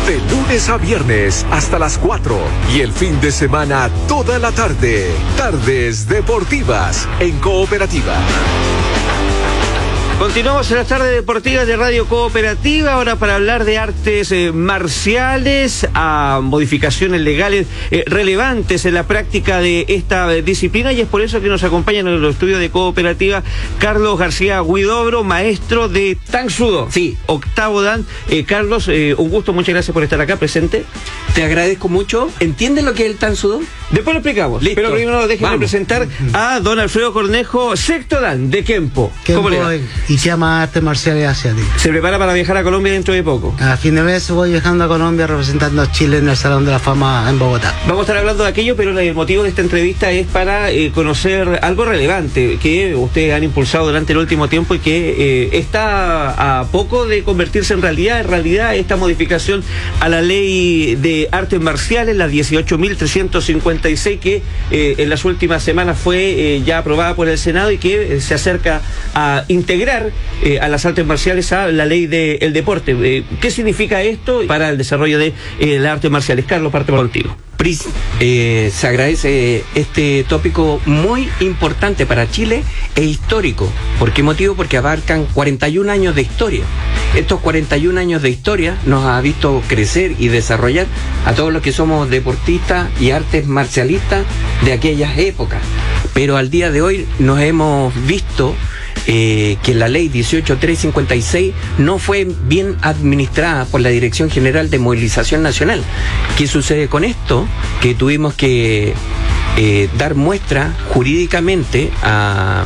De lunes a viernes hasta las 4 y el fin de semana toda la tarde. Tardes Deportivas en Cooperativa. Continuamos en las tardes deportivas de Radio Cooperativa, ahora para hablar de artes marciales, a modificaciones legales relevantes en la práctica de esta disciplina, y es por eso que nos acompañan en los estudios de Cooperativa Carlos García Huidobro, maestro de Tang Soo Do. Sí. Octavo Dan. Carlos, un gusto, muchas gracias por estar acá presente. Te agradezco mucho. ¿Entiendes lo que es el Tang Soo Do? Después lo explicamos. Listo. Pero primero déjenme presentar a don Alfredo Cornejo, sexto Dan de Kempo. ¿Cómo le va? Y se llama Artes Marciales Asiáticas. ¿Se prepara para viajar a Colombia dentro de poco? A fin de mes voy viajando a Colombia representando a Chile en el Salón de la Fama en Bogotá. Vamos a estar hablando de aquello, pero el motivo de esta entrevista es para conocer algo relevante que ustedes han impulsado durante el último tiempo y que está a poco de convertirse en realidad. En realidad, esta modificación a la ley de artes marciales, la 18.356, que en las últimas semanas fue ya aprobada por el Senado y que se acerca a integrar a las artes marciales a la ley del deporte. ¿Qué significa esto para el desarrollo de las artes marciales? Carlos, parte contigo. Pris, se agradece este tópico muy importante para Chile e histórico. ¿Por qué motivo? Porque abarcan 41 años de historia. Estos 41 años de historia nos ha visto crecer y desarrollar a todos los que somos deportistas y artes marcialistas de aquellas épocas. Pero al día de hoy nos hemos visto que la ley 18.356 no fue bien administrada por la Dirección General de Movilización Nacional. ¿Qué sucede con esto? Que tuvimos que dar muestra jurídicamente a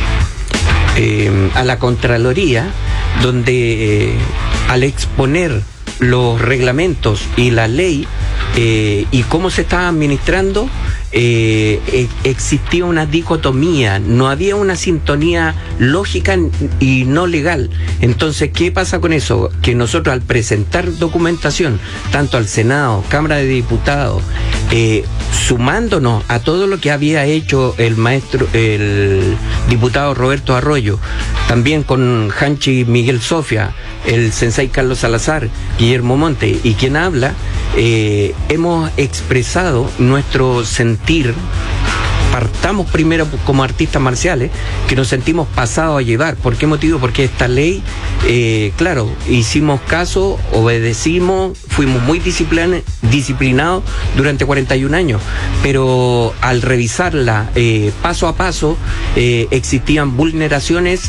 la Contraloría, donde al exponer los reglamentos y la ley y cómo se estaba administrando, existía una dicotomía, no había una sintonía lógica y no legal. Entonces, ¿qué pasa con eso? Que nosotros, al presentar documentación tanto al Senado, Cámara de Diputados, sumándonos a todo lo que había hecho el diputado Roberto Arroyo, también con Hanchi Miguel Sofia, el sensei Carlos Salazar, Guillermo Monte y quien habla, hemos expresado nuestro sentir. Partamos primero como artistas marciales, que nos sentimos pasados a llevar. ¿Por qué motivo? Porque esta ley, claro, hicimos caso, obedecimos, fuimos muy disciplinados durante 41 años, pero al revisarla paso a paso, existían vulneraciones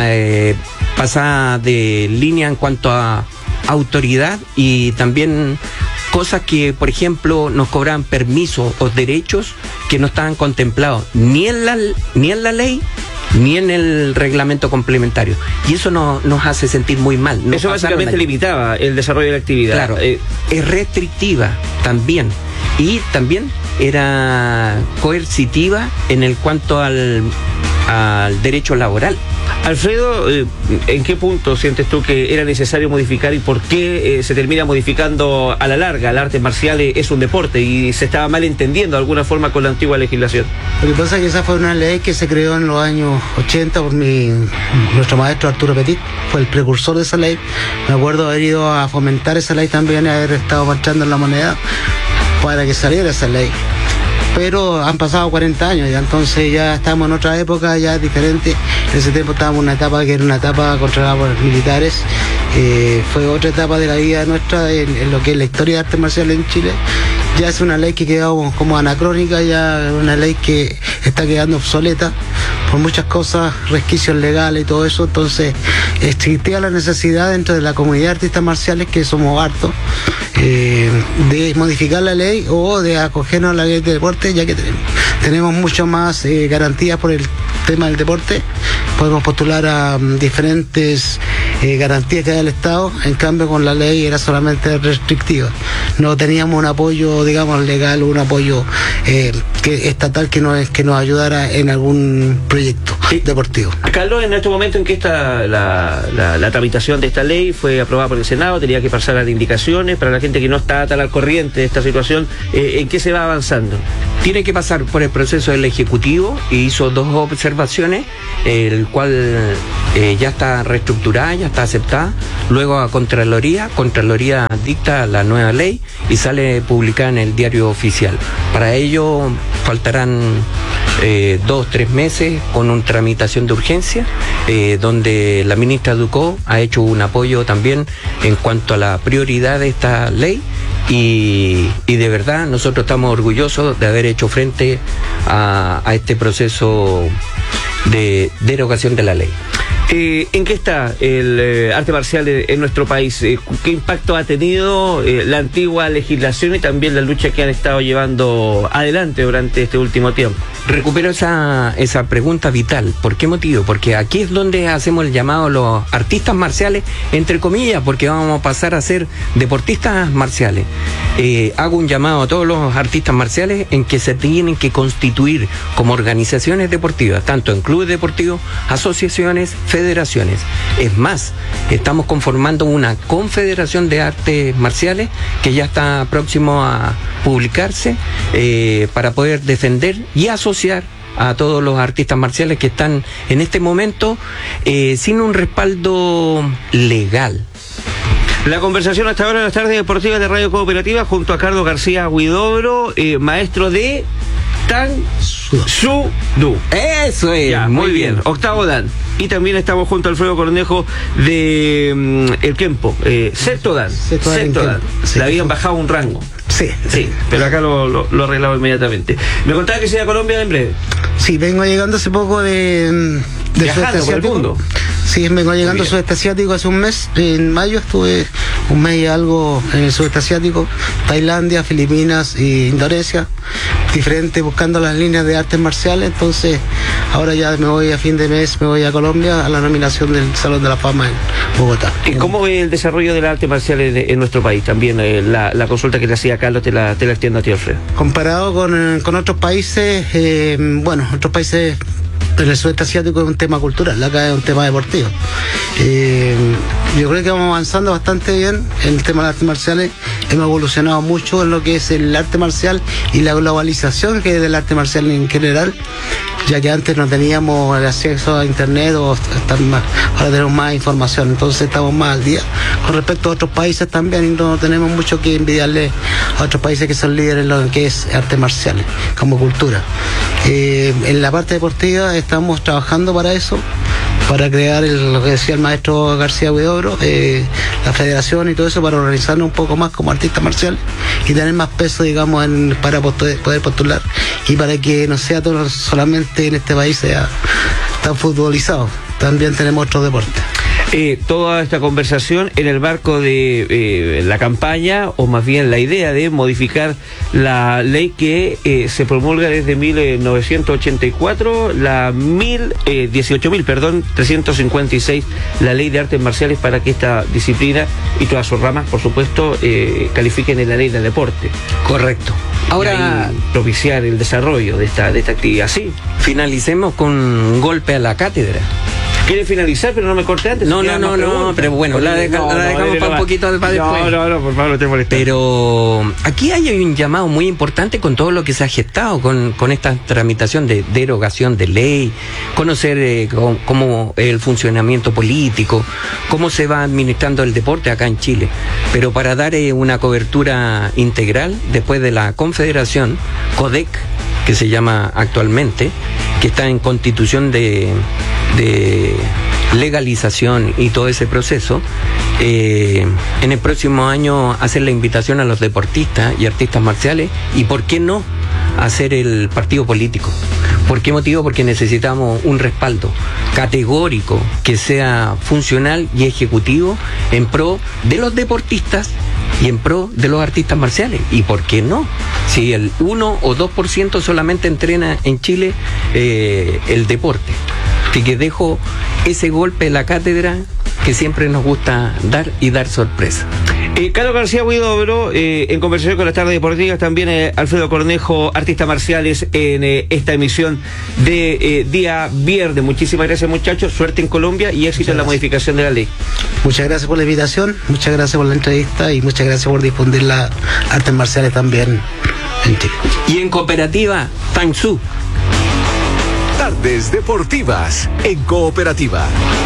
pasadas de línea en cuanto a autoridad y también cosas que, por ejemplo, nos cobraban permisos o derechos que no estaban contemplados ni en la ley ni en el reglamento complementario. Y eso nos hace sentir muy mal. Eso básicamente limitaba el desarrollo de la actividad. Claro, es restrictiva también. Y también era coercitiva en el cuanto al derecho laboral. Alfredo, ¿en qué punto sientes tú que era necesario modificar y por qué se termina modificando a la larga? El arte marcial es un deporte y se estaba mal entendiendo de alguna forma con la antigua legislación. Lo que pasa es que esa fue una ley que se creó en los años 80 por nuestro maestro Arturo Petit, fue el precursor de esa ley. Me acuerdo haber ido a fomentar esa ley también y haber estado marchando en la moneda para que saliera esa ley. Pero han pasado 40 años ya, entonces ya estamos en otra época, ya diferente. En ese tiempo estábamos en una etapa que era una etapa controlada por los militares. Fue otra etapa de la vida nuestra en lo que es la historia de artes marciales en Chile. Ya es una ley que quedó como anacrónica, ya una ley que está quedando obsoleta por muchas cosas, resquicios legales y todo eso. Entonces existía la necesidad dentro de la comunidad de artistas marciales, que somos hartos, de modificar la ley o de acogernos a la ley de deporte, ya que tenemos mucho más garantías por el tema del deporte. Podemos postular a diferentes garantías que da el Estado. En cambio, con la ley era solamente restrictiva. No teníamos un apoyo, digamos, legal, un apoyo estatal que nos ayudara en algún proyecto deportivo. Carlos, en este momento en que está la tramitación de esta ley fue aprobada por el Senado, tenía que pasar a las indicaciones para la gente que no está tan al corriente de esta situación, ¿en qué se va avanzando? Tiene que pasar por el proceso del Ejecutivo y hizo 2 observaciones, el cual ya está reestructurada, ya está aceptada, luego a Contraloría dicta la nueva ley y sale publicada en el Diario Oficial. Para ello faltarán 2-3 meses con una tramitación de urgencia, donde la ministra Ducó ha hecho un apoyo también en cuanto a la prioridad de esta ley y de verdad nosotros estamos orgullosos de haber hecho frente a este proceso de derogación de la ley. ¿En qué está el arte marcial en nuestro país? ¿Qué impacto ha tenido la antigua legislación y también la lucha que han estado llevando adelante durante este último tiempo? Recupero esa pregunta vital. ¿Por qué motivo? Porque aquí es donde hacemos el llamado a los artistas marciales, entre comillas, porque vamos a pasar a ser deportistas marciales. Hago un llamado a todos los artistas marciales en que se tienen que constituir como organizaciones deportivas, tanto en clubes deportivos, asociaciones, federaciones. Es más, estamos conformando una confederación de artes marciales que ya está próximo a publicarse para poder defender y asociar a todos los artistas marciales que están en este momento sin un respaldo legal. La conversación hasta ahora en las tardes deportivas de Radio Cooperativa junto a Carlos García Huidobro, maestro de Tang Soo Do. Eso es, ya, muy bien. Octavo Dan. Y también estamos junto a Alfredo Cornejo de el Kempo, sexto Dan. Sí. Le habían bajado un rango. Sí, pero acá lo arreglado inmediatamente. Me contaba que se iba a Colombia en breve. Sí, vengo llegando hace poco de viajando por el mundo. Sí, vengo llegando al sudeste asiático hace un mes. En mayo estuve un mes y algo en el sudeste asiático, Tailandia, Filipinas e Indonesia, diferente, buscando las líneas de artes marciales. Entonces ahora ya me voy a fin de mes, me voy a Colombia a la nominación del Salón de la Fama en Bogotá. ¿Y cómo ve el desarrollo de las artes marciales en nuestro país? También la consulta que le hacía Carlos te la extiendo a ti, Alfredo. Comparado con otros países, otros países en el sudeste asiático es un tema cultural, acá es un tema deportivo. Yo creo que vamos avanzando bastante bien en el tema de las artes marciales. Hemos evolucionado mucho en lo que es el arte marcial y la globalización que es del arte marcial en general, ya que antes no teníamos el acceso a internet ahora tenemos más información, entonces estamos más al día con respecto a otros países también y no tenemos mucho que envidiarle a otros países que son líderes en lo que es artes marciales como cultura. En la parte deportiva estamos trabajando para eso, para crear lo que decía el maestro García Huidobro, la federación y todo eso, para organizarnos un poco más como artistas marciales y tener más peso, digamos, para poder postular y para que no sea todo solamente en este país sea tan futbolizado, también tenemos otros deportes. Toda esta conversación en el marco de la campaña, o más bien la idea de modificar la ley que se promulga desde 1984, la 18.356, la ley de artes marciales, para que esta disciplina y todas sus ramas, por supuesto, califiquen en la ley de deporte. Correcto. Ahora, propiciar el desarrollo de esta actividad. Sí. Finalicemos con un golpe a la cátedra. ¿Quiere finalizar, pero no me corte antes? No, pero bueno, la dejamos para un poquito para después. No, por favor, no te molestes. Pero aquí hay un llamado muy importante con todo lo que se ha gestado con esta tramitación de derogación de ley, conocer cómo el funcionamiento político, cómo se va administrando el deporte acá en Chile. Pero para dar una cobertura integral, después de la Confederación, CODEC, que se llama actualmente, que está en constitución de legalización y todo ese proceso, en el próximo año hacer la invitación a los deportistas y artistas marciales y por qué no hacer el partido político. ¿Por qué motivo? Porque necesitamos un respaldo categórico que sea funcional y ejecutivo en pro de los deportistas y en pro de los artistas marciales. ¿Y por qué no? Si el 1 o 2% solamente entrena en Chile el deporte. Así que dejo ese golpe en la cátedra que siempre nos gusta dar y dar sorpresa. Carlos García Huidobro, en conversación con las tardes deportivas, también Alfredo Cornejo, artistas marciales, en esta emisión de día viernes. Muchísimas gracias, muchachos, suerte en Colombia y éxito en la modificación de la ley. Muchas gracias por la invitación, muchas gracias por la entrevista y muchas gracias por difundir las artes marciales también en Chile. Y en Cooperativa Tangsu. Tardes deportivas en Cooperativa.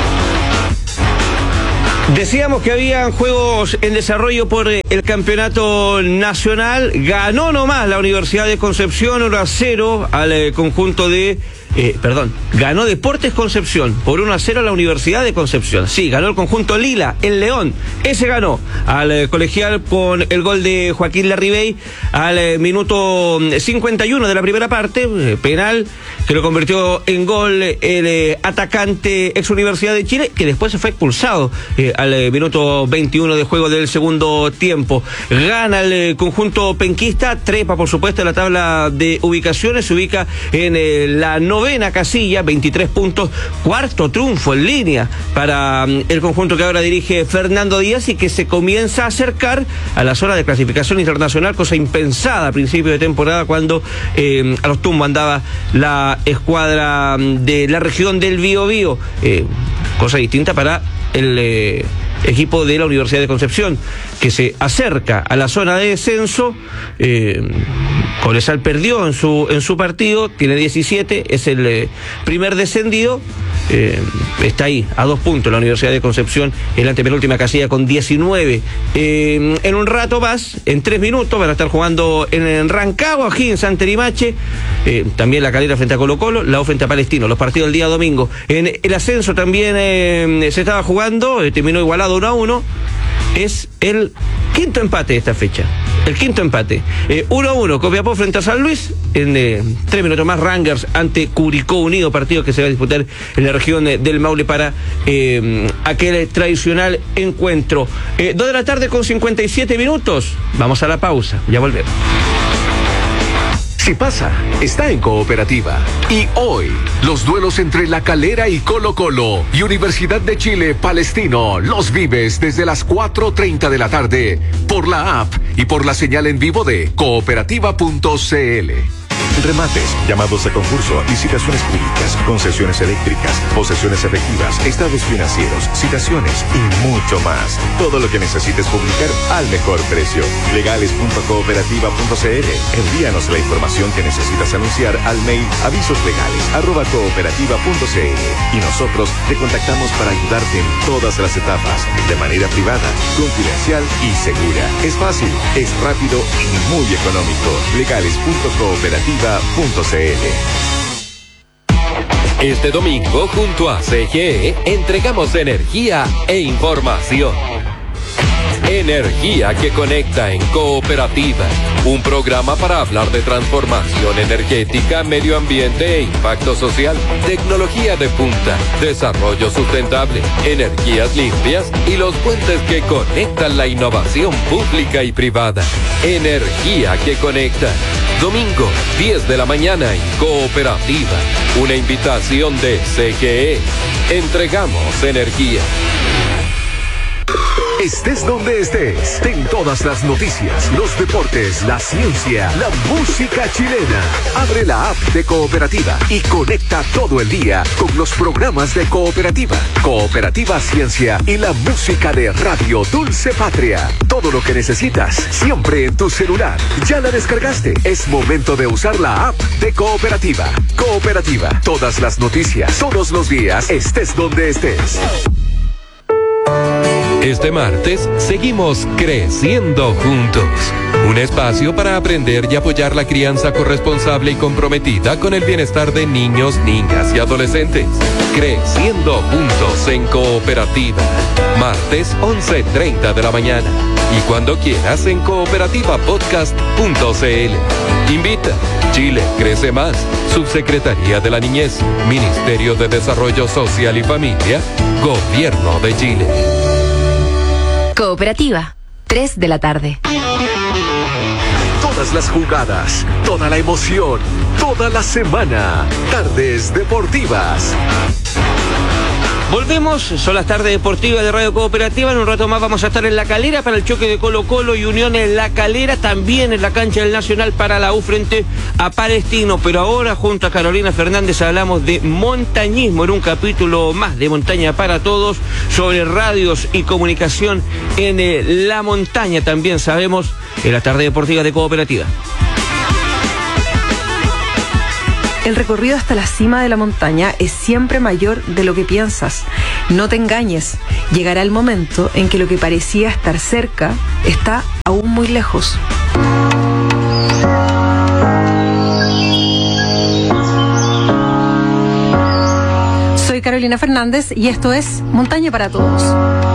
Decíamos que habían juegos en desarrollo por el campeonato nacional. Ganó nomás la Universidad de Concepción 1-0 al conjunto de... ganó Deportes Concepción por 1-0 a la Universidad de Concepción. Sí, ganó el conjunto Lila, el León. Ese ganó al colegial con el gol de Joaquín Larribey al minuto 51 de la primera parte, penal que lo convirtió en gol el atacante ex Universidad de Chile, que después se fue expulsado al minuto 21 de juego del segundo tiempo. Gana el conjunto penquista, trepa por supuesto en la tabla de ubicaciones, se ubica en la novena casilla, 23 puntos, cuarto triunfo en línea para el conjunto que ahora dirige Fernando Díaz y que se comienza a acercar a la zona de clasificación internacional, cosa impensada a principio de temporada cuando a los tumbos andaba la escuadra de la región del Biobío, cosa distinta para el equipo de la Universidad de Concepción, que se acerca a la zona de descenso. Cobresal perdió en su partido, tiene 17, es el primer descendido. Está ahí, a 2 puntos la Universidad de Concepción, en la antepenúltima casilla con 19. En un rato más, en 3 minutos, van a estar jugando en Rancagua, aquí en Santelimache, también la Calera frente a Colo-Colo, la U frente a Palestino, los partidos del día domingo. En el ascenso también se estaba jugando, terminó igualado 1-1. Es el quinto empate de esta fecha. El quinto empate. 1-1, Copiapó frente a San Luis. En 3 minutos más, Rangers ante Curicó Unido, partido que se va a disputar en la región del Maule para aquel tradicional encuentro. 2 de la tarde con 57 minutos. Vamos a la pausa, ya volvemos. Si pasa, está en Cooperativa. Y hoy, los duelos entre La Calera y Colo-Colo y Universidad de Chile Palestino los vives desde las 4:30 de la tarde por la app y por la señal en vivo de cooperativa.cl. Remates, llamados a concurso, licitaciones públicas, concesiones eléctricas, posesiones efectivas, estados financieros, citaciones y mucho más. Todo lo que necesites publicar al mejor precio. Legales.cooperativa.cl. Envíanos la información que necesitas anunciar al mail avisoslegales@cooperativa.cl y nosotros te contactamos para ayudarte en todas las etapas, de manera privada, confidencial y segura. Es fácil, es rápido y muy económico. Legales.cooperativa.cl. Este domingo, junto a CGE, entregamos energía e información. Energía que conecta en Cooperativa, un programa para hablar de transformación energética, medio ambiente e impacto social, tecnología de punta, desarrollo sustentable, energías limpias y los puentes que conectan la innovación pública y privada. Energía que conecta. Domingo, 10 de la mañana en Cooperativa. Una invitación de CGE. Entregamos energía. Estés donde estés, ten todas las noticias, los deportes, la ciencia, la música chilena. Abre la app de Cooperativa y conecta todo el día con los programas de Cooperativa, Cooperativa Ciencia y la música de Radio Dulce Patria. Todo lo que necesitas, siempre en tu celular. ¿Ya la descargaste? Es momento de usar la app de Cooperativa. Cooperativa, todas las noticias, todos los días, estés donde estés. Este martes seguimos creciendo juntos. Un espacio para aprender y apoyar la crianza corresponsable y comprometida con el bienestar de niños, niñas y adolescentes. Creciendo juntos en Cooperativa. Martes 11:30 de la mañana. Y cuando quieras en cooperativapodcast.cl. Invita. Chile crece más. Subsecretaría de la Niñez. Ministerio de Desarrollo Social y Familia. Gobierno de Chile. Cooperativa, 3 de la tarde. Todas las jugadas, toda la emoción, toda la semana. Tardes deportivas. Volvemos, son las tardes deportivas de Radio Cooperativa. En un rato más vamos a estar en La Calera para el choque de Colo-Colo y Unión en La Calera, también en la cancha del Nacional para la U frente a Palestino. Pero ahora, junto a Carolina Fernández, hablamos de montañismo en un capítulo más de Montaña para Todos, sobre radios y comunicación en la montaña. También sabemos en la tarde deportiva de Cooperativa. El recorrido hasta la cima de la montaña es siempre mayor de lo que piensas. No te engañes. Llegará el momento en que lo que parecía estar cerca está aún muy lejos. Soy Carolina Fernández y esto es Montaña para Todos.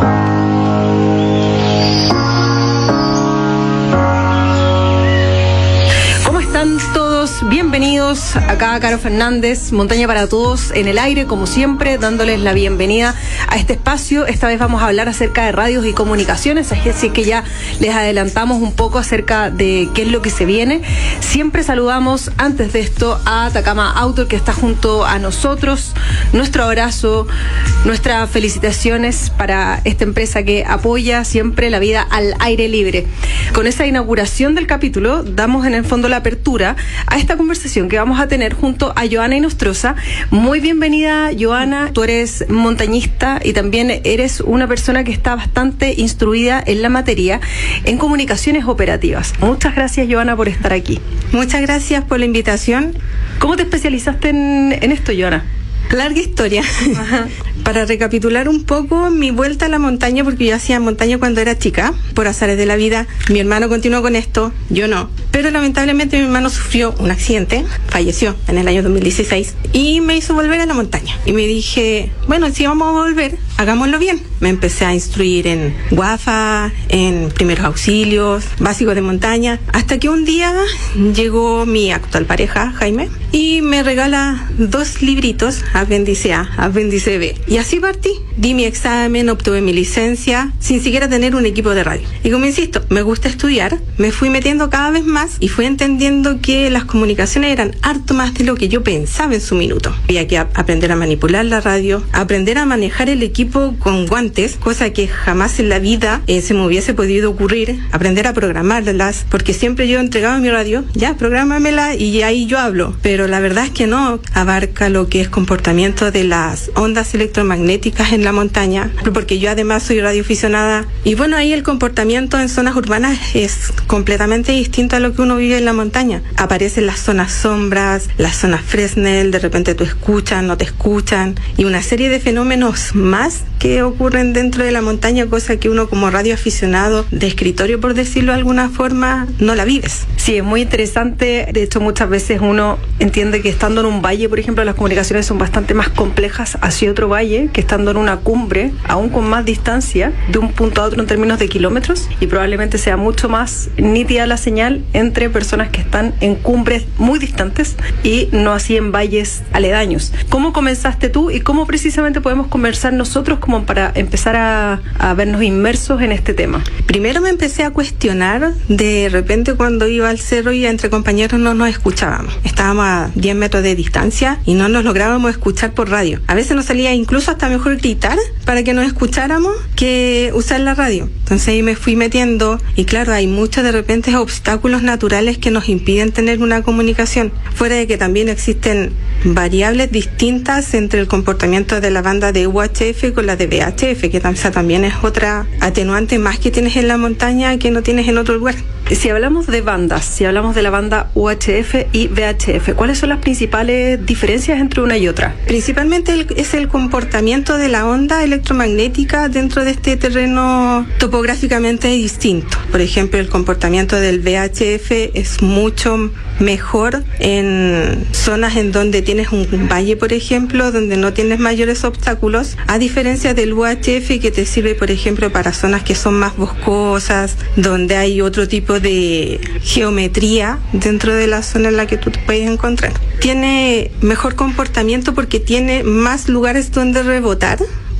¿Cómo están todos? Bienvenidos acá, Caro Fernández, Montaña para Todos en el aire, como siempre, dándoles la bienvenida a este espacio. Esta vez vamos a hablar acerca de radios y comunicaciones, así que ya les adelantamos un poco acerca de qué es lo que se viene. Siempre saludamos antes de esto a Atacama Auto, que está junto a nosotros. Nuestro abrazo, nuestras felicitaciones para esta empresa que apoya siempre la vida al aire libre. Con esa inauguración del capítulo, damos en el fondo la apertura a esta conversación que vamos a tener junto a Joana Inostroza. Muy bienvenida, Joana. Tú eres montañista y también eres una persona que está bastante instruida en la materia en comunicaciones operativas. Muchas gracias, Joana, por estar aquí. Muchas gracias por la invitación. ¿Cómo te especializaste en esto, Joana? Larga historia. Ajá. Para recapitular un poco mi vuelta a la montaña, porque yo hacía montaña cuando era chica, por azares de la vida. Mi hermano continuó con esto, yo no. Pero lamentablemente mi hermano sufrió un accidente, falleció en el año 2016 y me hizo volver a la montaña. Y me dije, bueno, si vamos a volver, hagámoslo bien. Me empecé a instruir en WAFA, en primeros auxilios, básicos de montaña, hasta que un día llegó mi actual pareja, Jaime, y me regala 2 libritos, Apéndice A, Apéndice B. Y así partí. Di mi examen, obtuve mi licencia, sin siquiera tener un equipo de radio. Y como insisto, me gusta estudiar, me fui metiendo cada vez más y fui entendiendo que las comunicaciones eran harto más de lo que yo pensaba en su minuto. Había que aprender a manipular la radio, aprender a manejar el equipo con guantes, cosa que jamás en la vida se me hubiese podido ocurrir, aprender a programarlas, porque siempre yo entregaba mi radio, ya, prográmamela y ahí yo hablo. Pero la verdad es que no abarca lo que es comportamiento de las ondas electromagnéticas en la montaña, porque yo además soy radioaficionada y bueno, ahí el comportamiento en zonas urbanas es completamente distinto a lo que uno vive en la montaña. Aparecen las zonas sombras, las zonas Fresnel, de repente tú escuchas, no te escuchan y una serie de fenómenos más que ocurren dentro de la montaña, cosa que uno como radioaficionado de escritorio, por decirlo de alguna forma, no la vives. Sí, es muy interesante. De hecho, muchas veces uno entiende que estando en un valle, por ejemplo, las comunicaciones son bastante más complejas hacia otro valle que estando en una cumbre, aún con más distancia de un punto a otro en términos de kilómetros, y probablemente sea mucho más nítida la señal entre personas que están en cumbres muy distantes y no así en valles aledaños. ¿Cómo comenzaste tú y cómo precisamente podemos conversar nosotros como para empezar a vernos inmersos en este tema? Primero me empecé a cuestionar, de repente cuando iba al cerro y entre compañeros no nos escuchábamos. Estábamos a 10 metros de distancia y no nos lográbamos escuchar por radio. A veces nos salía incluso hasta mejor gritar para que nos escucháramos que usar la radio. Entonces ahí me fui metiendo y claro, hay muchos de repente obstáculos naturales que nos impiden tener una comunicación. Fuera de que también existen variables distintas entre el comportamiento de la banda de UHF con la de VHF, que también es otra atenuante más que tienes en la montaña que no tienes en otro lugar. Si hablamos de bandas, si hablamos de la banda UHF y VHF, ¿cuáles son las principales diferencias entre una y otra? Principalmente es el comportamiento de la onda electromagnética dentro de este terreno topográficamente distinto. Por ejemplo, el comportamiento del VHF es mucho mejor en zonas en donde tienes un valle, por ejemplo, donde no tienes mayores obstáculos, a diferencia del UHF que te sirve, por ejemplo, para zonas que son más boscosas, donde hay otro tipo de geometría dentro de la zona en la que tú te puedes encontrar. Tiene mejor comportamiento porque tiene más lugares donde rebotar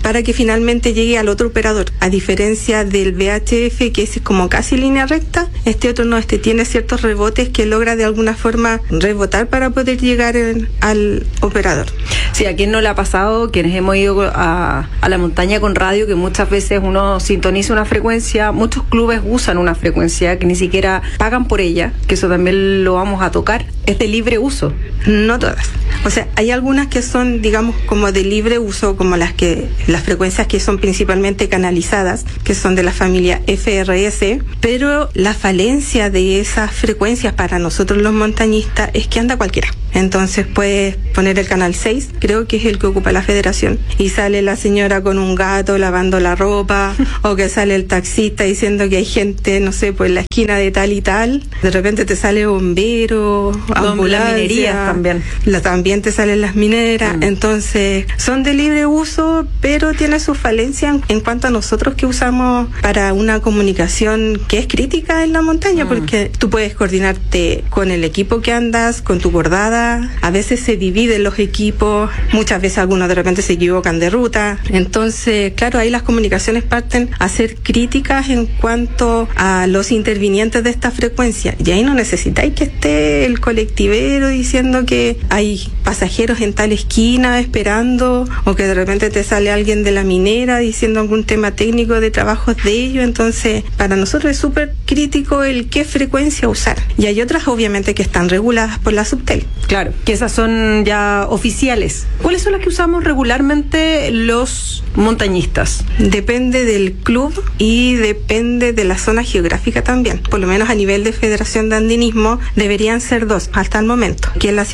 para que finalmente llegue al otro operador. A diferencia del VHF, que es como casi línea recta, este otro no, este tiene ciertos rebotes que logra de alguna forma rebotar para poder llegar al operador. Sí, a quien no le ha pasado, quienes hemos ido a la montaña con radio, que muchas veces uno sintoniza una frecuencia, muchos clubes usan una frecuencia que ni siquiera pagan por ella, que eso también lo vamos a tocar, es de libre uso. No todas. O sea, hay algunas que son, digamos, como de libre uso, como las frecuencias que son principalmente canalizadas, que son de la familia FRS, pero la falencia de esas frecuencias para nosotros los montañistas es que anda cualquiera. Entonces puedes poner el canal 6, creo que es el que ocupa la federación, y sale la señora con un gato lavando la ropa, o que sale el taxista diciendo que hay gente, no sé, pues en la esquina de tal y tal. De repente te sale bombero, ambulancia. Las minerías también. También te salen las mineras. Entonces son de libre uso, pero tiene su falencia en cuanto a nosotros que usamos para una comunicación que es crítica en la montaña, porque tú puedes coordinarte con el equipo que andas, con tu bordada. A veces se dividen los equipos, muchas veces algunos de repente se equivocan de ruta. Entonces, claro, ahí las comunicaciones parten a ser críticas en cuanto a los intervinientes de esta frecuencia. Y ahí no necesitáis que esté el colectivero diciendo que hay pasajeros en tal esquina esperando, o que de repente te sale alguien de la minera diciendo algún tema técnico de trabajos de ellos. Entonces, para nosotros es súper crítico el qué frecuencia usar. Y hay otras, obviamente, que están reguladas por la Subtel. Claro, que esas son ya oficiales. ¿Cuáles son las que usamos regularmente los montañistas? Depende del club y depende de la zona geográfica también. Por lo menos a nivel de Federación de Andinismo deberían ser dos hasta el momento, que es la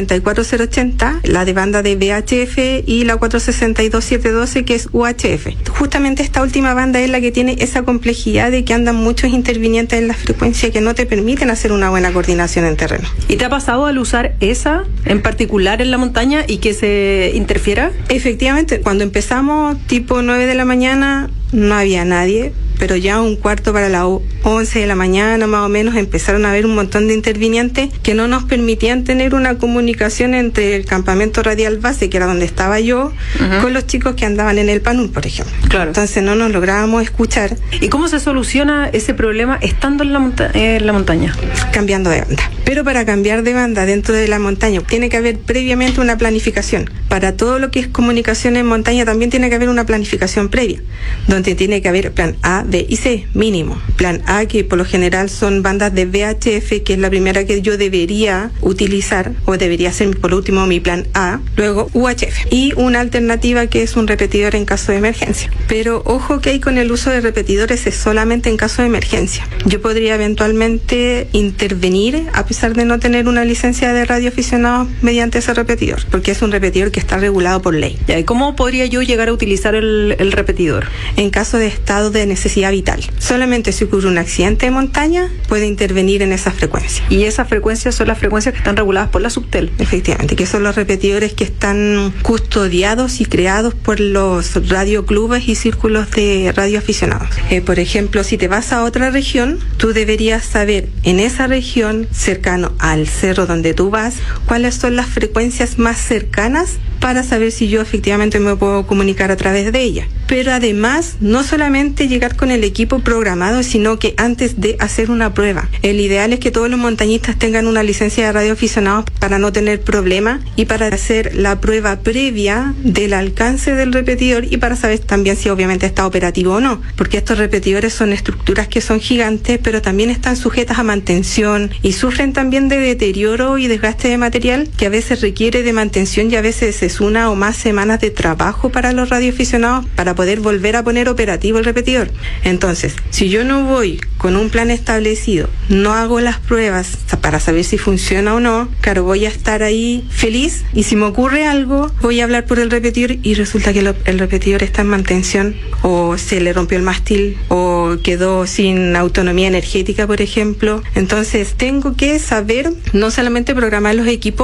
144.080, la de banda de VHF, y la 462.712, que es UHF. Justamente esta última banda es la que tiene esa complejidad de que andan muchos intervinientes en la frecuencia que no te permiten hacer una buena coordinación en terreno. ¿Y te ha pasado al usar esa en particular en la montaña y que se interfiera? Efectivamente, cuando empezamos tipo 9 de la mañana no había nadie, pero ya un cuarto para las 11 de la mañana más o menos empezaron a haber un montón de intervinientes que no nos permitían tener una comunicación entre el campamento radial base, que era donde estaba yo, con los chicos que andaban en el Panul, por ejemplo. Claro. Entonces no nos lográbamos escuchar. ¿Y cómo se soluciona ese problema estando en la montaña? Cambiando de banda. Pero para cambiar de banda dentro de la montaña tiene que haber previamente una planificación. Para todo lo que es comunicación en montaña también tiene que haber una planificación previa, donde tiene que haber plan A, B y C mínimo. Plan A, que por lo general son bandas de VHF, que es la primera que yo debería utilizar, o debería ser por último mi plan A. Luego UHF. Y una alternativa que es un repetidor en caso de emergencia. Pero ojo que hay con el uso de repetidores es solamente en caso de emergencia. Yo podría eventualmente intervenir a pesar de no tener una licencia de radioaficionados mediante ese repetidor, porque es un repetidor que está regulado por ley. ¿Y cómo podría yo llegar a utilizar el repetidor? En caso de estado de necesidad vital. Solamente si ocurre un accidente de montaña, puede intervenir en esa frecuencia. Y esas frecuencias son las frecuencias que están reguladas por la Subtel. Efectivamente, que son los repetidores que están custodiados y creados por los radioclubes y círculos de radioaficionados. Por ejemplo, si te vas a otra región, tú deberías saber en esa región, cercano al cerro donde tú vas, cuáles son las frecuencias más cercanas para saber si yo efectivamente me puedo comunicar a través de ella. Pero además, no solamente llegar con el equipo programado, sino que antes de hacer una prueba. El ideal es que todos los montañistas tengan una licencia de radioaficionados para no tener problema y para hacer la prueba previa del alcance del repetidor y para saber también si obviamente está operativo o no. Porque estos repetidores son estructuras que son gigantes, pero también están sujetas a mantención y sufren también de deterioro y desgaste de material que a veces requiere de mantención y a veces es una o más semanas de trabajo para los radioaficionados para poder volver a poner operativo el repetidor. Entonces, si yo no voy con un plan establecido, no hago las pruebas para saber si funciona o no, claro, voy a estar ahí feliz y si me ocurre algo, voy a hablar por el repetidor y resulta que el repetidor está en mantención o se le rompió el mástil o quedó sin autonomía energética, por ejemplo. Entonces, tengo que saber no solamente programar los equipos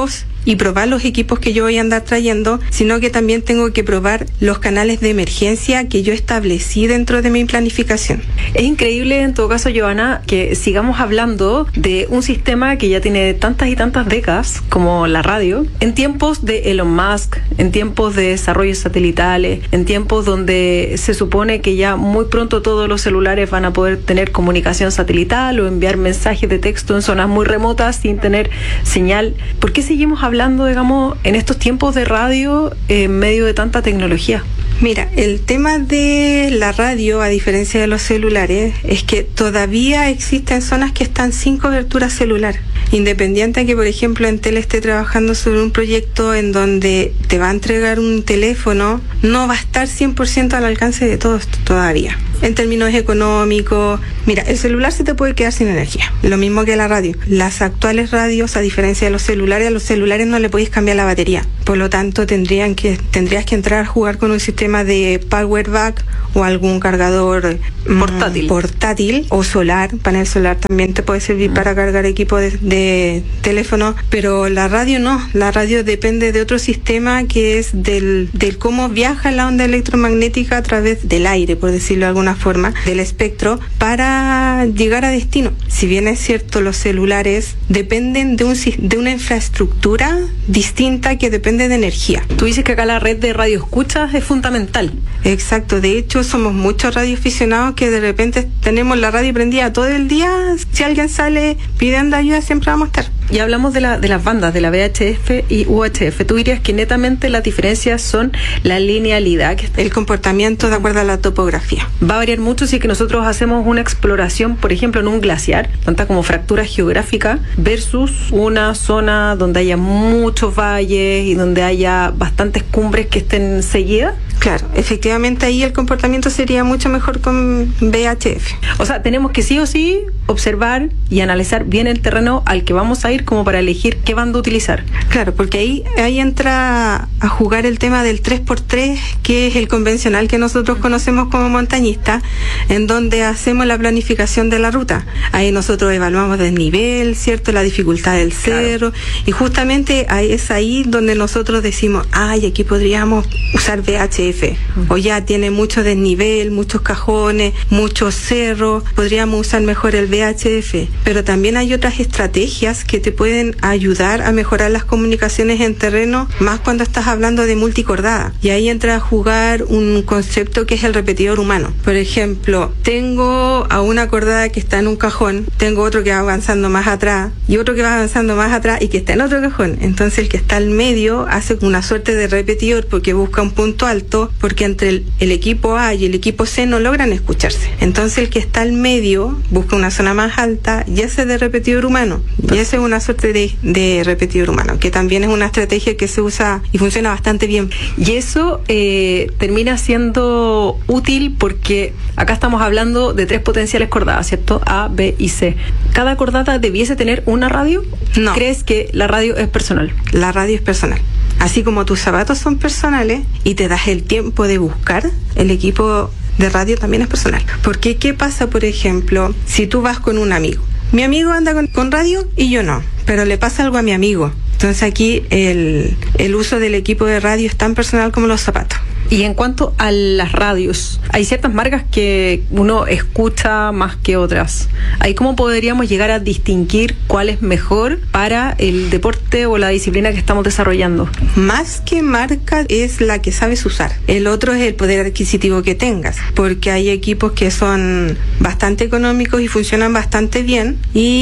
y probar los equipos que yo voy a andar trayendo, sino que también tengo que probar los canales de emergencia que yo establecí dentro de mi planificación. Es increíble, en todo caso, Giovanna, que sigamos hablando de un sistema que ya tiene tantas y tantas décadas como la radio, en tiempos de Elon Musk, en tiempos de desarrollos satelitales, en tiempos donde se supone que ya muy pronto todos los celulares van a poder tener comunicación satelital o enviar mensajes de texto en zonas muy remotas sin tener señal. ¿Por qué seguimos hablando, digamos, en estos tiempos de radio en medio de tanta tecnología? Mira, el tema de la radio, a diferencia de los celulares, es que todavía existen zonas que están sin cobertura celular. Independiente de que, por ejemplo, Entel esté trabajando sobre un proyecto en donde te va a entregar un teléfono, no va a estar 100% al alcance de todos todavía. En términos económicos, mira, el celular se te puede quedar sin energía, lo mismo que la radio. Las actuales radios, a diferencia de los celulares, a los celulares no le podéis cambiar la batería. Por lo tanto, tendrías que entrar a jugar con un sistema de power bank o algún cargador portátil o solar. Panel solar también te puede servir para cargar equipo de teléfono, pero la radio no. La radio depende de otro sistema que es del cómo viaja la onda electromagnética a través del aire, por decirlo de alguna forma, del espectro, para llegar a destino. Si bien es cierto, los celulares dependen de una infraestructura distinta que depende de energía. Tú dices que acá la red de radioescuchas es fundamental. Exacto, de hecho somos muchos radioaficionados que de repente tenemos la radio prendida todo el día. Si alguien sale pidiendo ayuda, siempre vamos a estar. Y hablamos de las bandas, de la VHF y UHF. ¿Tú dirías que netamente las diferencias son la linealidad? El comportamiento de acuerdo a la topografía. Va a variar mucho si es que nosotros hacemos una exploración, por ejemplo, en un glaciar, tanta como fractura geográfica, versus una zona donde haya muchos valles y donde haya bastantes cumbres que estén seguidas. Claro, efectivamente ahí el comportamiento sería mucho mejor con VHF. O sea, tenemos que sí o sí observar y analizar bien el terreno al que vamos a ir como para elegir qué banda utilizar. Claro, porque ahí entra a jugar el tema del 3x3, que es el convencional que nosotros conocemos como montañista, en donde hacemos la planificación de la ruta. Ahí nosotros evaluamos el nivel, ¿cierto? La dificultad del cerro, claro. Y justamente es ahí donde nosotros decimos, aquí podríamos usar VHF. O ya tiene mucho desnivel, muchos cajones, muchos cerros, podríamos usar mejor el VHF. Pero también hay otras estrategias que te pueden ayudar a mejorar las comunicaciones en terreno, más cuando estás hablando de multicordada. Y ahí entra a jugar un concepto que es el repetidor humano. Por ejemplo, tengo a una cordada que está en un cajón, tengo otro que va avanzando más atrás y otro que va avanzando más atrás y que está en otro cajón. Entonces el que está al medio hace una suerte de repetidor porque busca un punto alto, porque entre el equipo A y el equipo C no logran escucharse. Entonces el que está al medio busca una zona más alta y ese de repetidor humano. Y esa es una suerte de repetidor humano, que también es una estrategia que se usa y funciona bastante bien. Y eso termina siendo útil porque acá estamos hablando de 3 potenciales cordadas, ¿cierto? A, B y C. ¿Cada cordata debiese tener una radio? No. ¿Crees que la radio es personal? La radio es personal. Así como tus zapatos son personales y te das el tiempo de buscar, el equipo de radio también es personal. Porque ¿qué pasa, por ejemplo, si tú vas con un amigo? Mi amigo anda con radio y yo no, pero le pasa algo a mi amigo. Entonces aquí el uso del equipo de radio es tan personal como los zapatos. Y en cuanto a las radios, hay ciertas marcas que uno escucha más que otras. ¿Ahí cómo podríamos llegar a distinguir cuál es mejor para el deporte o la disciplina que estamos desarrollando? Más que marca es la que sabes usar. El otro es el poder adquisitivo que tengas, porque hay equipos que son bastante económicos y funcionan bastante bien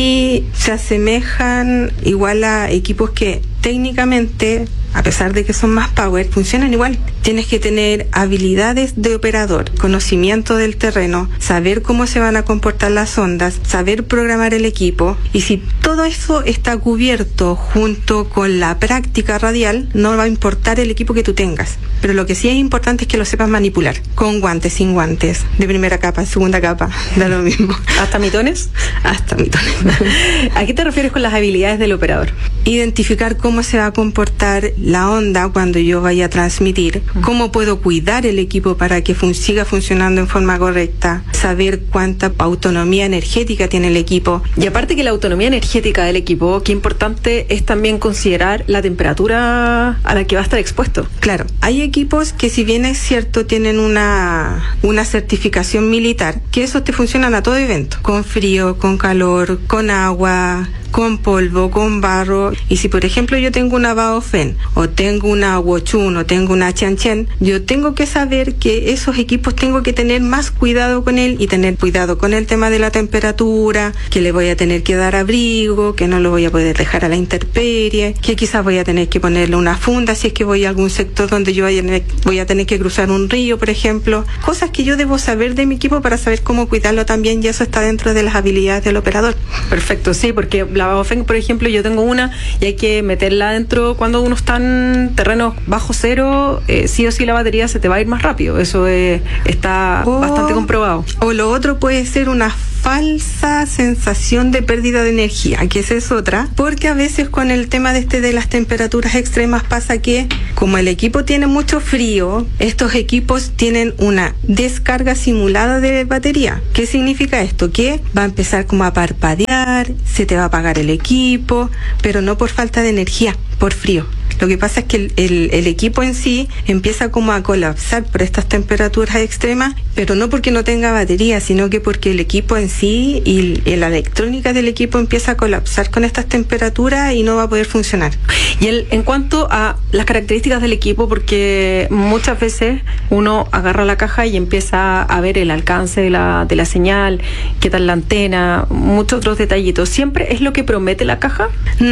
y se asemejan igual a equipos que técnicamente, a pesar de que son más power, funcionan igual. Tienes que tener habilidades de operador, conocimiento del terreno, saber cómo se van a comportar las ondas, saber programar el equipo. Y si todo eso está cubierto junto con la práctica radial, no va a importar el equipo que tú tengas. Pero lo que sí es importante es que lo sepas manipular, con guantes, sin guantes, de primera capa, segunda capa, da lo mismo. ¿Hasta mitones? Hasta mitones. ¿A qué te refieres con las habilidades del operador? Identificar cómo se va a comportar la onda cuando yo vaya a transmitir, cómo puedo cuidar el equipo para que siga funcionando en forma correcta, saber cuánta autonomía energética tiene el equipo. Y aparte que la autonomía energética del equipo, qué importante es también considerar la temperatura a la que va a estar expuesto. Claro, hay equipos que, si bien es cierto, tienen una certificación militar, que esos te funcionan a todo evento, con frío, con calor, con agua, con polvo, con barro. Y si por ejemplo yo tengo una Baofeng o tengo una Wochun o tengo una Qianchen, yo tengo que saber que esos equipos tengo que tener más cuidado con él y tener cuidado con el tema de la temperatura, que le voy a tener que dar abrigo, que no lo voy a poder dejar a la intemperie, que quizás voy a tener que ponerle una funda si es que voy a algún sector donde yo voy a tener que cruzar un río, por ejemplo. Cosas que yo debo saber de mi equipo para saber cómo cuidarlo también, y eso está dentro de las habilidades del operador. Perfecto, sí, porque la Baofeng, por ejemplo, yo tengo una y hay que meterla adentro cuando uno está en terrenos bajo cero, sí o sí la batería se te va a ir más rápido. Eso está bastante comprobado. O lo otro puede ser una falsa sensación de pérdida de energía, que esa es otra, porque a veces con el tema de las temperaturas extremas pasa que, como el equipo tiene mucho frío, estos equipos tienen una descarga simulada de batería. ¿Qué significa esto? Que va a empezar como a parpadear, se te va a apagar el equipo, pero no por falta de energía, por frío. Lo que pasa es que el equipo en sí empieza como a colapsar por estas temperaturas extremas, pero no porque no tenga batería, sino que porque el equipo en sí y la electrónica del equipo empieza a colapsar con estas temperaturas y no va a poder funcionar. Y en cuanto a las características del equipo, porque muchas veces uno agarra la caja y empieza a ver el alcance de la señal, qué tal la antena, muchos otros detallitos. ¿Siempre es lo que promete la caja?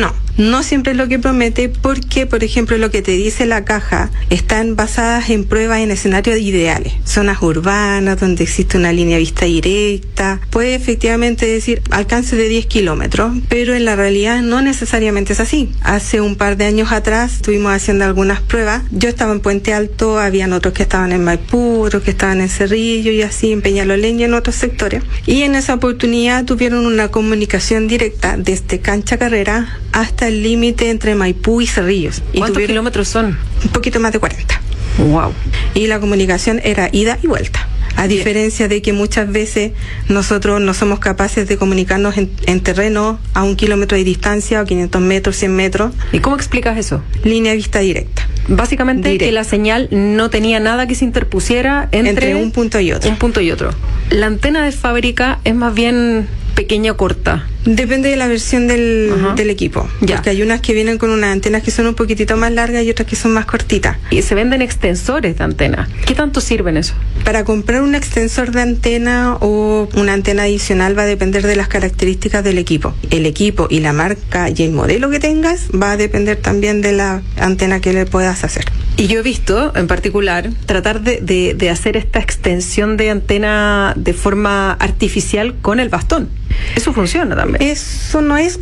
No siempre es lo que promete, porque, por ejemplo, lo que te dice la caja están basadas en pruebas en escenarios ideales. Zonas urbanas donde existe una línea de vista directa. Puede efectivamente decir alcance de 10 kilómetros, pero en la realidad no necesariamente es así. Hace un par de años atrás estuvimos haciendo algunas pruebas. Yo estaba en Puente Alto, habían otros que estaban en Maipú, otros que estaban en Cerrillo y así en Peñalolén y en otros sectores. Y en esa oportunidad tuvieron una comunicación directa desde Cancha Carrera hasta el límite entre Maipú y Cerrillos. ¿Cuántos kilómetros son? Un poquito más de 40. Wow. Y la comunicación era ida y vuelta. A diferencia de que muchas veces nosotros no somos capaces de comunicarnos en terreno a 1 kilómetro de distancia o 500 metros, 100 metros. ¿Y cómo explicas eso? Línea de vista directa. Básicamente directa. Que la señal no tenía nada que se interpusiera entre un punto y otro. Un punto y otro. La antena de fábrica es más bien pequeña o corta. Depende de la versión del equipo. Ya. Porque hay unas que vienen con unas antenas que son un poquitito más largas y otras que son más cortitas. Y se venden extensores de antena. ¿Qué tanto sirven eso? Para comprar un extensor de antena o una antena adicional va a depender de las características del equipo. El equipo y la marca y el modelo que tengas va a depender también de la antena que le puedas hacer. Y yo he visto, en particular, tratar de hacer esta extensión de antena de forma artificial con el bastón. Eso funciona también. Eso no es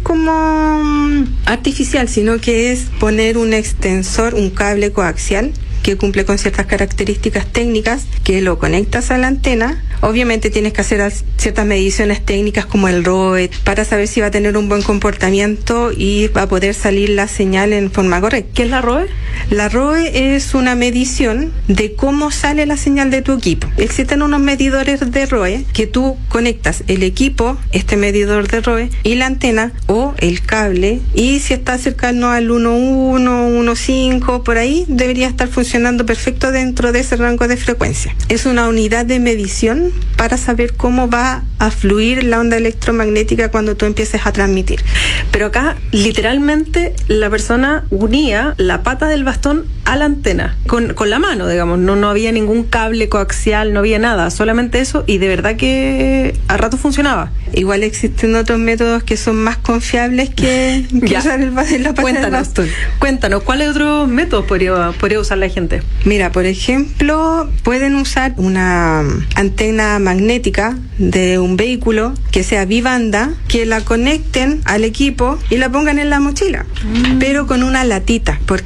como artificial, sino que es poner un extensor, un cable coaxial que cumple con ciertas características técnicas, que lo conectas a la antena. Obviamente tienes que hacer ciertas mediciones técnicas como el ROE para saber si va a tener un buen comportamiento y va a poder salir la señal en forma correcta. ¿Qué es la ROE? La ROE es una medición de cómo sale la señal de tu equipo. Existen unos medidores de ROE que tú conectas el equipo, este medidor de ROE, y la antena o el cable, y si está cercano al 1.1, 1.5, por ahí, debería estar funcionando perfecto dentro de ese rango de frecuencia. Es una unidad de medición para saber cómo va a fluir la onda electromagnética cuando tú empieces a transmitir. Pero acá, literalmente, la persona unía la pata del bastón a la antena, con la mano, digamos. No había ningún cable coaxial, no había nada, solamente eso, y de verdad que a rato funcionaba. Igual existen otros métodos que son más confiables que usar la pata del bastón. Cuéntanos, ¿cuáles otros métodos podría usar la gente? Mira, por ejemplo, pueden usar una antena magnética de un vehículo que sea bibanda, que la conecten al equipo y la pongan en la mochila, pero con una latita, porque las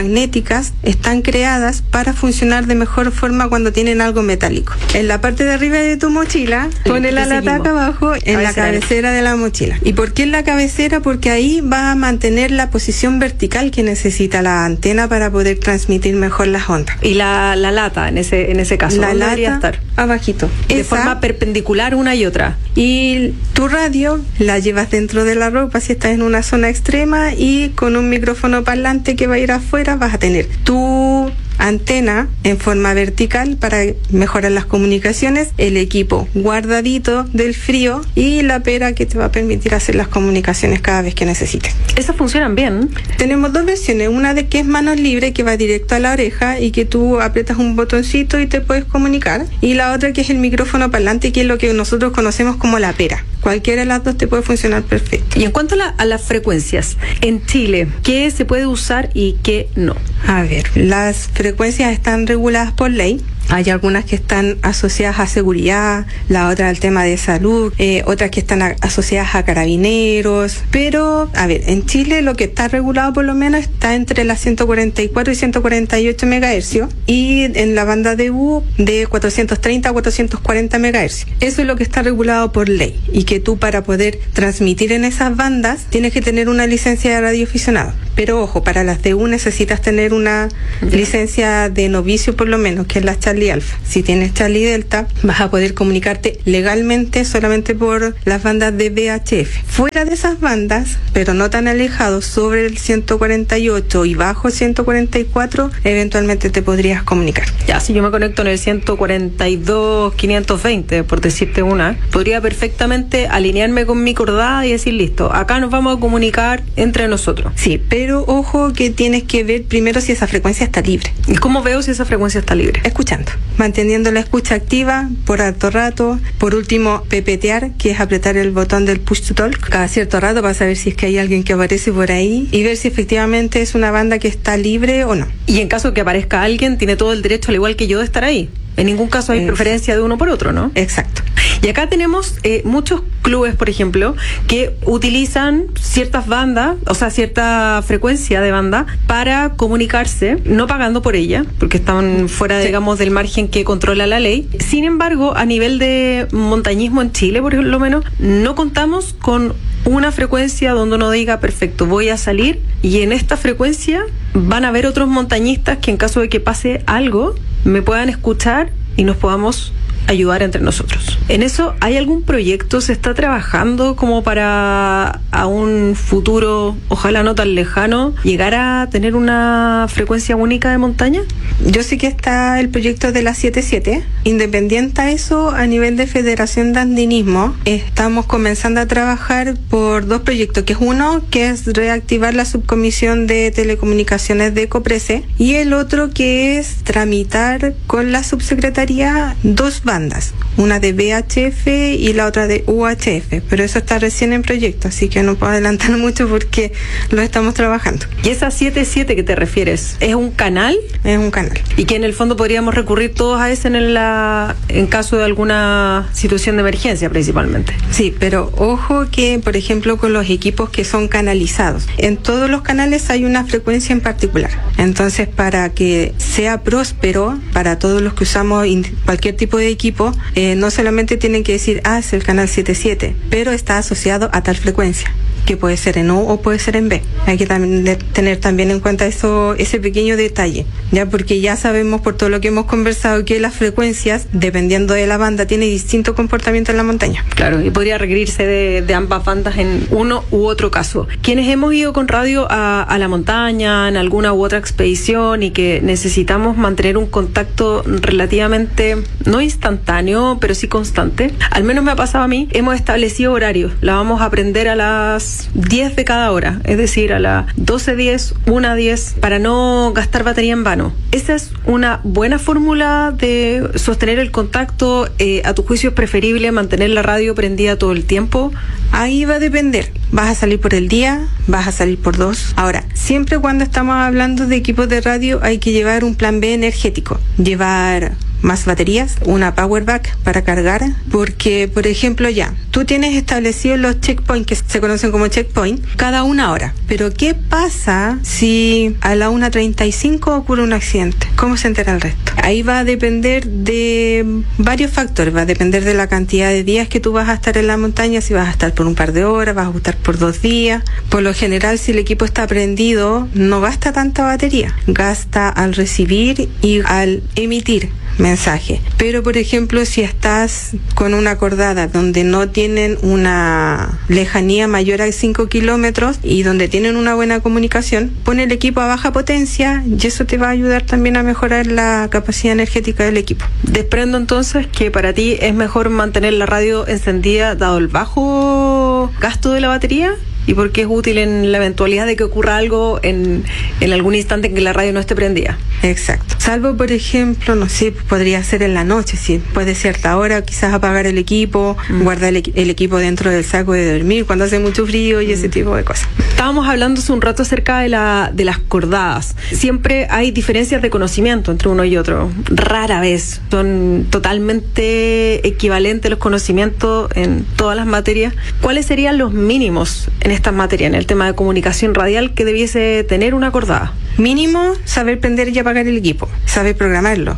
magnéticas están creadas para funcionar de mejor forma cuando tienen algo metálico. En la parte de arriba de tu mochila, pone la lata acá abajo, en la cabecera de la mochila. ¿Y por qué en la cabecera? Porque ahí va a mantener la posición vertical que necesita la antena para poder transmitir mejor las ondas. Y la lata, en ese caso, la lata debería estar abajito. De forma perpendicular una y otra. Y tu radio la llevas dentro de la ropa si estás en una zona extrema, y con un micrófono parlante que va a ir afuera vas a tener tu antena en forma vertical para mejorar las comunicaciones, el equipo guardadito del frío y la pera que te va a permitir hacer las comunicaciones cada vez que necesites. ¿Esas funcionan bien? Tenemos dos versiones, una de que es manos libres, que va directo a la oreja y que tú aprietas un botoncito y te puedes comunicar, y la otra que es el micrófono parlante, que es lo que nosotros conocemos como la pera. Cualquiera de las dos te puede funcionar perfecto. Y en cuanto a las frecuencias, en Chile, ¿qué se puede usar y qué no? A ver, las frecuencias están reguladas por ley. Hay algunas que están asociadas a seguridad, la otra al tema de salud, otras que están asociadas a carabineros. Pero, a ver, en Chile lo que está regulado por lo menos está entre las 144 y 148 MHz, y en la banda de U de 430 a 440 MHz. Eso es lo que está regulado por ley, y que tú, para poder transmitir en esas bandas, tienes que tener una licencia de radioaficionado. Pero ojo, para las de U necesitas tener una licencia de novicio por lo menos, que es la Charlie Alpha. Si tienes Charlie Delta, vas a poder comunicarte legalmente solamente por las bandas de VHF. Fuera de esas bandas, pero no tan alejados, sobre el 148 y bajo 144, eventualmente te podrías comunicar. Ya, si yo me conecto en el 142 520, por decirte una, podría perfectamente alinearme con mi cordada y decir, listo, acá nos vamos a comunicar entre nosotros. Sí, pero ojo que tienes que ver primero si esa frecuencia está libre. ¿Y cómo veo si esa frecuencia está libre? Escuchando, manteniendo la escucha activa por harto rato. Por último, pepetear, que es apretar el botón del push to talk cada cierto rato para saber si es que hay alguien que aparece por ahí, y ver si efectivamente es una banda que está libre o no. Y en caso de que aparezca alguien, tiene todo el derecho, al igual que yo, de estar ahí. En ningún caso hay preferencia de uno por otro, ¿no? Exacto. Y acá tenemos muchos clubes, por ejemplo, que utilizan ciertas bandas, o sea, cierta frecuencia de banda para comunicarse, no pagando por ella, porque están fuera, digamos, del margen que controla la ley. Sin embargo, a nivel de montañismo en Chile, por lo menos, no contamos con una frecuencia donde uno diga, perfecto, voy a salir y en esta frecuencia van a haber otros montañistas que en caso de que pase algo, me puedan escuchar y nos podamos ayudar entre nosotros. ¿En eso hay algún proyecto? ¿Se está trabajando como para a un futuro, ojalá no tan lejano, llegar a tener una frecuencia única de montaña? Yo sé que está el proyecto de la 77. Independiente a eso, a nivel de Federación de Andinismo, estamos comenzando a trabajar por dos proyectos, que es uno, que es reactivar la subcomisión de telecomunicaciones de Coprese, y el otro que es tramitar con la subsecretaría dos bandas, una de VHF y la otra de UHF, pero eso está recién en proyecto, así que no puedo adelantar mucho porque lo estamos trabajando. ¿Y esa 77 que te refieres, es un canal? Es un canal. Y que en el fondo podríamos recurrir todos a ese en caso de alguna situación de emergencia principalmente. Sí, pero ojo que, por ejemplo, con los equipos que son canalizados, en todos los canales hay una frecuencia en particular. Entonces, para que sea próspero para todos los que usamos cualquier tipo de equipo, no solamente tienen que decir, es el canal 77, pero está asociado a tal frecuencia, que puede ser en U o puede ser en B. Hay que tener también en cuenta ese pequeño detalle, ya, porque ya sabemos por todo lo que hemos conversado que las frecuencias, dependiendo de la banda, tienen distinto comportamiento en la montaña. Claro, y podría requerirse de ambas bandas en uno u otro caso. Quienes hemos ido con radio a la montaña, en alguna u otra expedición, y que necesitamos mantener un contacto relativamente, no instantáneo, pero sí constante, al menos me ha pasado a mí, hemos establecido horarios. La vamos a aprender a las 10 de cada hora, es decir, a las 12:10, 1:10, para no gastar batería en vano. Esa es una buena fórmula de sostener el contacto. ¿A tu juicio es preferible mantener la radio prendida todo el tiempo? Ahí va a depender. ¿Vas a salir por el día? ¿Vas a salir por 2? Ahora, siempre cuando estamos hablando de equipos de radio hay que llevar un plan B energético. Llevar más baterías, una power bank para cargar, porque, por ejemplo, ya, tú tienes establecidos los checkpoints, que se conocen como checkpoint, cada 1 hora. Pero ¿qué pasa si a la 1:35 ocurre un accidente? ¿Cómo se entera el resto? Ahí va a depender de varios factores, va a depender de la cantidad de días que tú vas a estar en la montaña, si vas a estar por un par de horas, vas a estar por 2 días. Por lo general, si el equipo está prendido, no gasta tanta batería, gasta al recibir y al emitir mensaje. Pero, por ejemplo, si estás con una cordada donde no tienen una lejanía mayor a 5 kilómetros y donde tienen una buena comunicación, pon el equipo a baja potencia y eso te va a ayudar también a mejorar la capacidad energética del equipo. Desprendo entonces que para ti es mejor mantener la radio encendida dado el bajo gasto de la batería. ¿Y por qué es útil en la eventualidad de que ocurra algo en algún instante en que la radio no esté prendida? Exacto. Salvo, por ejemplo, no sé, podría ser en la noche, si después de cierta hora, quizás apagar el equipo, guardar el equipo dentro del saco de dormir cuando hace mucho frío y ese tipo de cosas. Estábamos hablando hace un rato acerca de las cordadas. Siempre hay diferencias de conocimiento entre uno y otro. Rara vez son totalmente equivalentes los conocimientos en todas las materias. ¿Cuáles serían los mínimos en estas materias, en el tema de comunicación radial, que debiese tener una cordada? Mínimo, saber prender y apagar el equipo, saber programarlo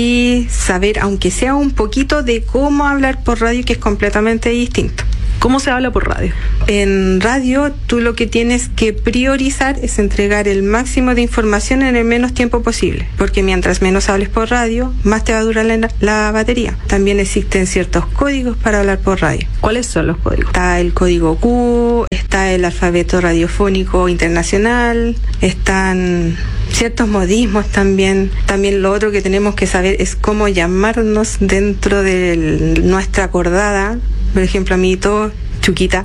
y saber, aunque sea un poquito, de cómo hablar por radio, que es completamente distinto. ¿Cómo se habla por radio? En radio, tú lo que tienes que priorizar es entregar el máximo de información en el menos tiempo posible, porque mientras menos hables por radio, más te va a durar la batería. También existen ciertos códigos para hablar por radio. ¿Cuáles son los códigos? Está el código Q, está el alfabeto radiofónico internacional, están ciertos modismos también. También lo otro que tenemos que saber es cómo llamarnos dentro de nuestra acordada. Por ejemplo, amiguito, Chuquita,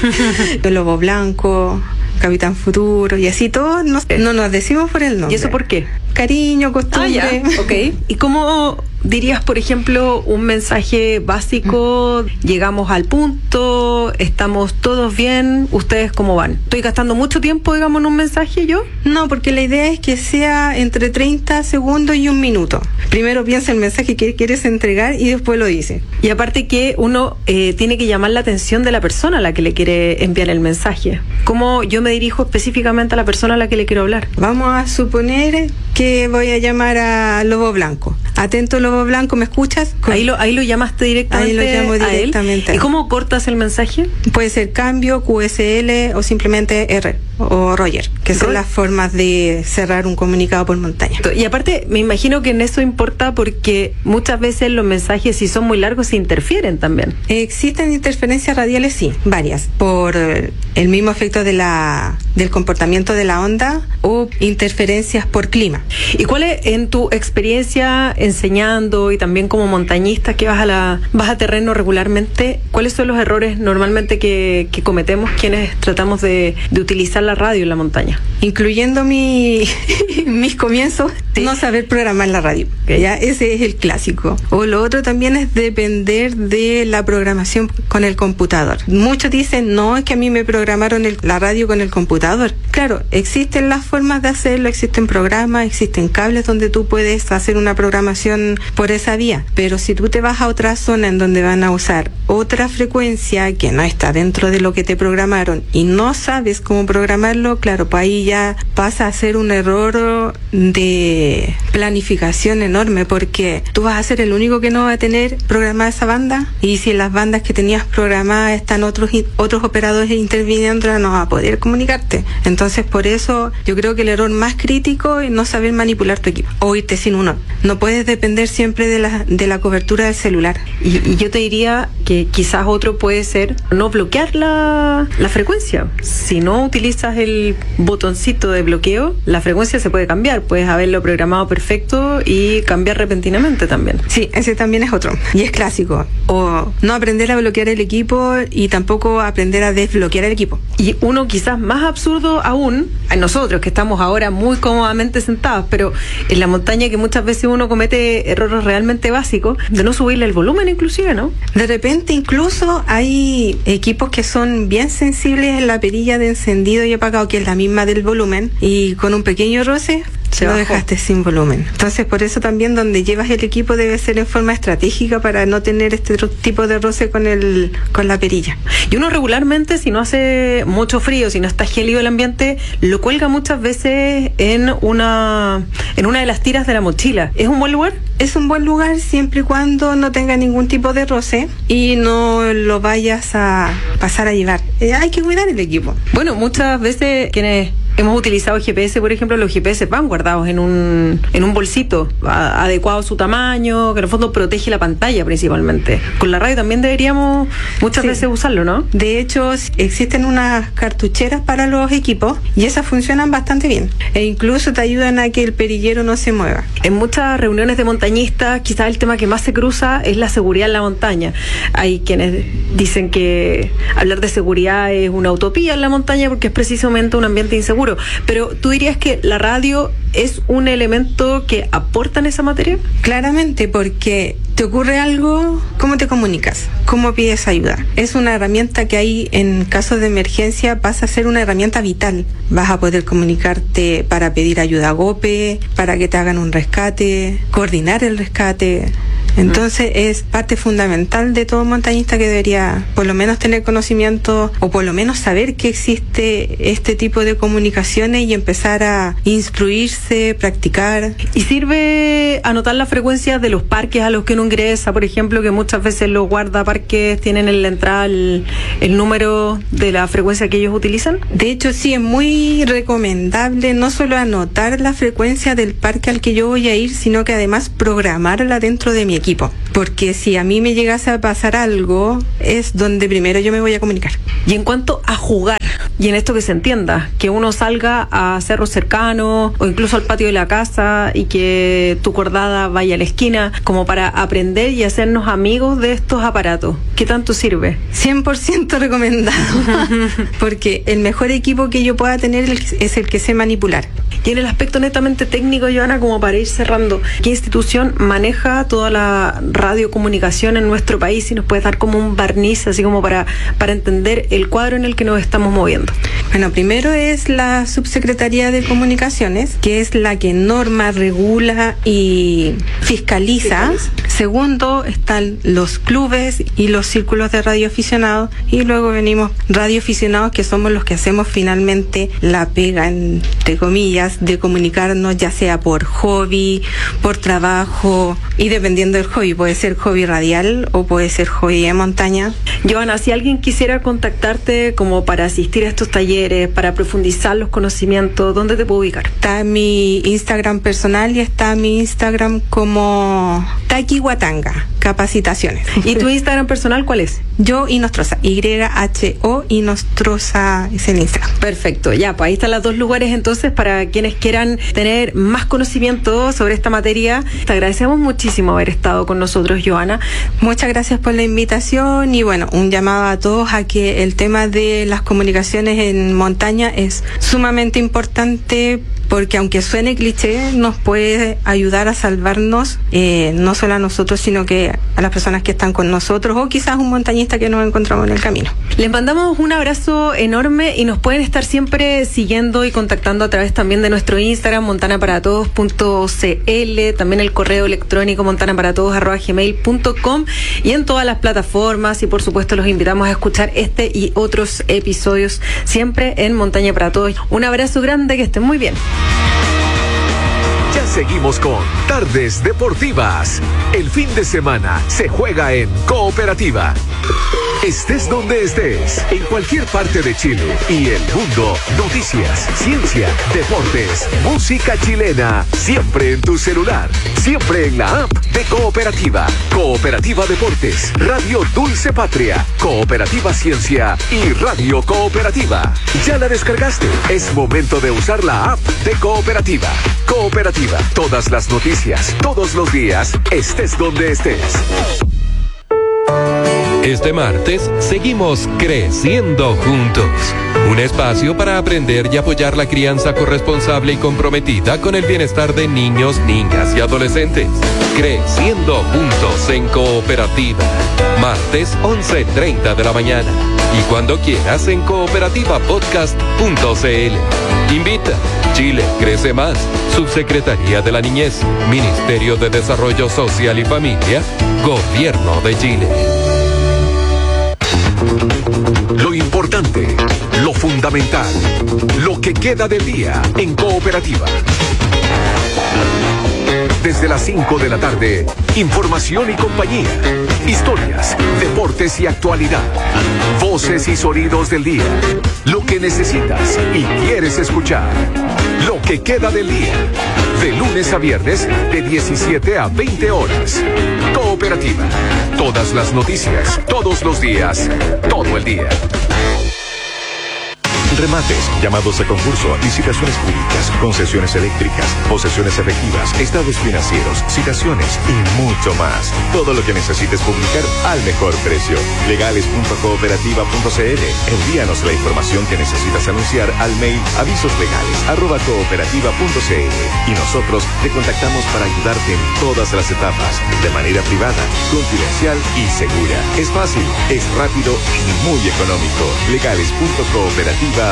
el Lobo Blanco, Capitán Futuro, y así todos no nos decimos por el nombre. ¿Y eso por qué? Cariño, costumbre. Ya, ok. ¿Y cómo dirías, por ejemplo, un mensaje básico? Llegamos al punto, estamos todos bien, ¿ustedes cómo van? ¿Estoy gastando mucho tiempo, digamos, en un mensaje yo? No, porque la idea es que sea entre 30 segundos y 1 minuto. Primero piensa el mensaje que quieres entregar y después lo dice. Y aparte que uno tiene que llamar la atención de la persona a la que le quiere enviar el mensaje. ¿Cómo yo me dirijo específicamente a la persona a la que le quiero hablar? Vamos a suponer que voy a llamar a Lobo Blanco. Atento, Lobo Blanco, ¿me escuchas? Ahí lo llamaste directamente. Ahí lo llamo directamente. ¿Y cómo cortas el mensaje? Puede ser cambio, QSL o simplemente R o Roger, que son las formas de cerrar un comunicado por montaña. Y aparte, me imagino que en eso importa porque muchas veces los mensajes, si son muy largos, se interfieren también. Existen interferencias radiales, sí, varias, por el mismo efecto del comportamiento de la onda o interferencias por clima. ¿Y cuál es, en tu experiencia enseñando y también como montañista que vas a terreno regularmente, cuáles son los errores normalmente que cometemos quienes tratamos de utilizar la radio en la montaña? Incluyendo mis comienzos, no saber programar la radio. Ya, ese es el clásico. O lo otro también es depender de la programación con el computador. Muchos dicen, no, es que a mí me programaron la radio con el computador. Claro, existen las formas de hacerlo, existen programas, existen cables donde tú puedes hacer una programación por esa vía, pero si tú te vas a otra zona en donde van a usar otra frecuencia que no está dentro de lo que te programaron y no sabes cómo programarlo, claro, pues ahí ya pasa a ser un error de planificación enorme, porque tú vas a ser el único que no va a tener programada esa banda, y si en las bandas que tenías programadas están otros operadores interviniendo, no vas a poder comunicarte. Entonces, por eso yo creo que el error más crítico es no saber manipular tu equipo o irte sin uno. No puedes depender siempre de la cobertura del celular. Y yo te diría que quizás otro puede ser no bloquear la frecuencia. Si no utilizas el botoncito de bloqueo, la frecuencia se puede cambiar. Puedes haberlo programado perfecto y cambiar repentinamente también. Sí, ese también es otro. Y es clásico. O no aprender a bloquear el equipo y tampoco aprender a desbloquear el equipo. Y uno quizás más absurdo aún, a nosotros que estamos ahora muy cómodamente sentados, pero en la montaña que muchas veces uno comete errores realmente básicos, de no subirle el volumen inclusive, ¿no? De repente incluso hay equipos que son bien sensibles en la perilla de encendido y apagado, que es la misma del volumen, y con un pequeño roce lo dejaste sin volumen. Entonces, por eso también donde llevas el equipo debe ser en forma estratégica para no tener este tipo de roce con la perilla. Y uno regularmente, si no hace mucho frío, si no está gélido el ambiente, lo cuelga muchas veces en una de las tiras de la mochila. ¿Es un buen lugar? Es un buen lugar siempre y cuando no tenga ningún tipo de roce y no lo vayas a pasar a llevar. Hay que cuidar el equipo. Bueno, muchas veces quienes hemos utilizado GPS, por ejemplo, los GPS van guardados en un bolsito adecuado a su tamaño, que en el fondo protege la pantalla principalmente. Con la radio también deberíamos muchas veces usarlo, ¿no? De hecho, existen unas cartucheras para los equipos y esas funcionan bastante bien. E incluso te ayudan a que el perillero no se mueva. En muchas reuniones de montañistas, quizás el tema que más se cruza es la seguridad en la montaña. Hay quienes dicen que hablar de seguridad es una utopía en la montaña porque es precisamente un ambiente inseguro. Pero ¿tú dirías que la radio es un elemento que aporta en esa materia? Claramente, porque te ocurre algo, ¿cómo te comunicas? ¿Cómo pides ayuda? Es una herramienta que ahí en casos de emergencia pasa a ser una herramienta vital. Vas a poder comunicarte para pedir ayuda a GOPE, para que te hagan un rescate, coordinar el rescate. Entonces es parte fundamental de todo montañista que debería por lo menos tener conocimiento o por lo menos saber que existe este tipo de comunicaciones y empezar a instruirse, practicar. ¿Y sirve anotar la frecuencia de los parques a los que uno ingresa? Por ejemplo, que muchas veces los guardaparques tienen en la entrada el número de la frecuencia que ellos utilizan. De hecho, sí, es muy recomendable no solo anotar la frecuencia del parque al que yo voy a ir, sino que además programarla dentro de mi equipo. Porque si a mí me llegase a pasar algo, es donde primero yo me voy a comunicar. Y en cuanto a jugar, y en esto que se entienda, que uno salga a cerros cercanos o incluso al patio de la casa y que tu cordada vaya a la esquina, como para aprender y hacernos amigos de estos aparatos. ¿Qué tanto sirve? 100% recomendado. Porque el mejor equipo que yo pueda tener es el que sé manipular. Y en el aspecto netamente técnico, Joana, como para ir cerrando, ¿qué institución maneja toda la radiocomunicación en nuestro país? Si nos puedes dar como un barniz, así como para entender el cuadro en el que nos estamos moviendo. Bueno, primero es la Subsecretaría de Comunicaciones, que es la que norma, regula y fiscaliza. Segundo, están los clubes y los círculos de radioaficionados. Y luego venimos radioaficionados, que somos los que hacemos finalmente la pega, entre comillas, de comunicarnos, ya sea por hobby, por trabajo, y dependiendo del hobby, puede ser hobby radial o puede ser hobby de montaña. Joana, si alguien quisiera contactarte como para asistir a estos talleres, para profundizar los conocimientos, ¿dónde te puedo ubicar? Está mi Instagram personal y está mi Instagram como Taquihuatanga Capacitaciones. ¿Y tu Instagram personal cuál es? Yo Inostroza, YHO Inostroza es el Instagram. Perfecto, ya, pues ahí están los dos lugares entonces para quienes quieran tener más conocimiento sobre esta materia. Te agradecemos muchísimo haber estado con nosotros, Joana. Muchas gracias por la invitación y bueno, un llamado a todos a que el tema de las comunicaciones en montaña es sumamente importante porque aunque suene cliché, nos puede ayudar a salvarnos, no solo a nosotros, sino que a las personas que están con nosotros o quizás un montañista que nos encontramos en el camino. Les mandamos un abrazo enorme y nos pueden estar siempre siguiendo y contactando a través también de nuestro Instagram, montanaparatodos.cl, también el correo electrónico montanaparatodos@gmail.com y en todas las plataformas, y por supuesto los invitamos a escuchar este y otros episodios siempre en Montaña para Todos. Un abrazo grande, que estén muy bien. Ya seguimos con Tardes Deportivas. El fin de semana se juega en Cooperativa. Estés donde estés, en cualquier parte de Chile y el mundo, noticias, ciencia, deportes, música chilena, siempre en tu celular, siempre en la app de Cooperativa. Cooperativa Deportes, Radio Dulce Patria, Cooperativa Ciencia y Radio Cooperativa. ¿Ya la descargaste? Es momento de usar la app de Cooperativa. Cooperativa, todas las noticias, todos los días, estés donde estés. Este martes seguimos creciendo juntos. Un espacio para aprender y apoyar la crianza corresponsable y comprometida con el bienestar de niños, niñas y adolescentes. Creciendo juntos en Cooperativa. Martes 11:30 de la mañana. Y cuando quieras en cooperativapodcast.cl. Invita. Chile crece más. Subsecretaría de la Niñez. Ministerio de Desarrollo Social y Familia. Gobierno de Chile. Lo importante, lo fundamental, lo que queda del día en Cooperativa. Desde las 5 de la tarde, información y compañía, historias, deportes y actualidad, voces y sonidos del día, lo que necesitas y quieres escuchar, lo que queda del día, de lunes a viernes de 17 a 20 horas. Cooperativa, todas las noticias, todos los días, todo el día. Remates, llamados a concurso, licitaciones públicas, concesiones eléctricas, posesiones efectivas, estados financieros, citaciones y mucho más. Todo lo que necesites publicar al mejor precio. Legales.cooperativa.cl. Envíanos la información que necesitas anunciar al mail avisoslegales@cooperativa.cl y nosotros te contactamos para ayudarte en todas las etapas, de manera privada, confidencial y segura. Es fácil, es rápido y muy económico. Legales.cooperativa.cl.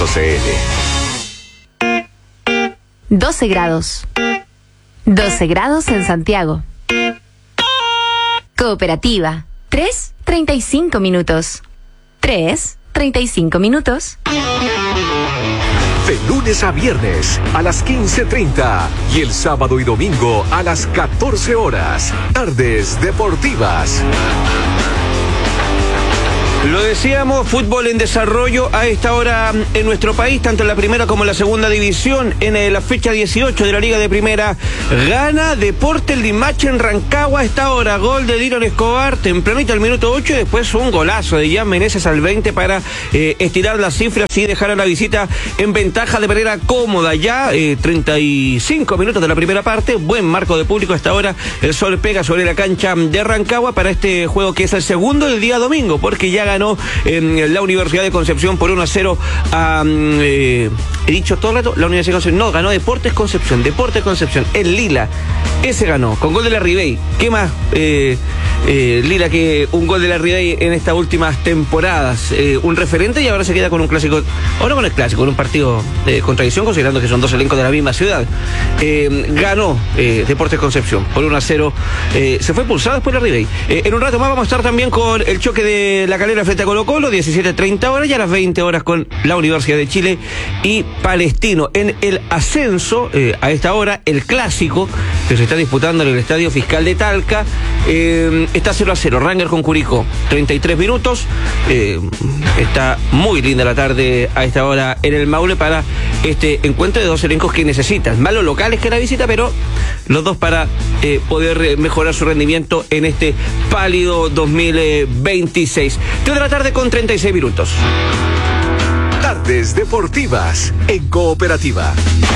12 grados. 12 grados en Santiago. Cooperativa. 3:35 minutos. 3:35 minutos. De lunes a viernes a las 15:30 y el sábado y domingo a las 14 horas. Tardes Deportivas. Lo decíamos, fútbol en desarrollo a esta hora en nuestro país, tanto en la primera como en la segunda división. En la fecha 18 de la Liga de Primera, gana Deportes Limache en Rancagua a esta hora. Gol de Dylan Escobar, tempranito al minuto 8, y después un golazo de Jan Meneses al 20 para estirar las cifras y dejar a la visita en ventaja de manera cómoda. Ya 35 minutos de la primera parte, buen marco de público a esta hora. El sol pega sobre la cancha de Rancagua para este juego que es el segundo del día domingo, porque ya ganó en la Universidad de Concepción por 1-0 a... he dicho todo el rato, la Universidad de Concepción. No, ganó Deportes Concepción, el Lila. Ese ganó, con gol de la Ribey. ¿Qué más, Lila, que un gol de la Ribey en estas últimas temporadas? Un referente, y ahora se queda con un clásico, o no con el clásico, con un partido con tradición, considerando que son dos elencos de la misma ciudad. Ganó Deportes Concepción por 1-0. Se fue pulsado después la Ribey. En un rato más vamos a estar también con el choque de La Calera frente a Colo-Colo, 17:30 horas, y a las 20 horas con la Universidad de Chile y Palestino. En el ascenso, a esta hora, el clásico que se está disputando en el Estadio Fiscal de Talca, está 0-0, Ranger con Curicó, 33 minutos. Está muy linda la tarde a esta hora en el Maule para este encuentro de dos elencos que necesitan, más los locales que la visita, pero los dos para poder mejorar su rendimiento en este pálido 2026. 3 de la tarde con 36 minutos. Tardes Deportivas en Cooperativa.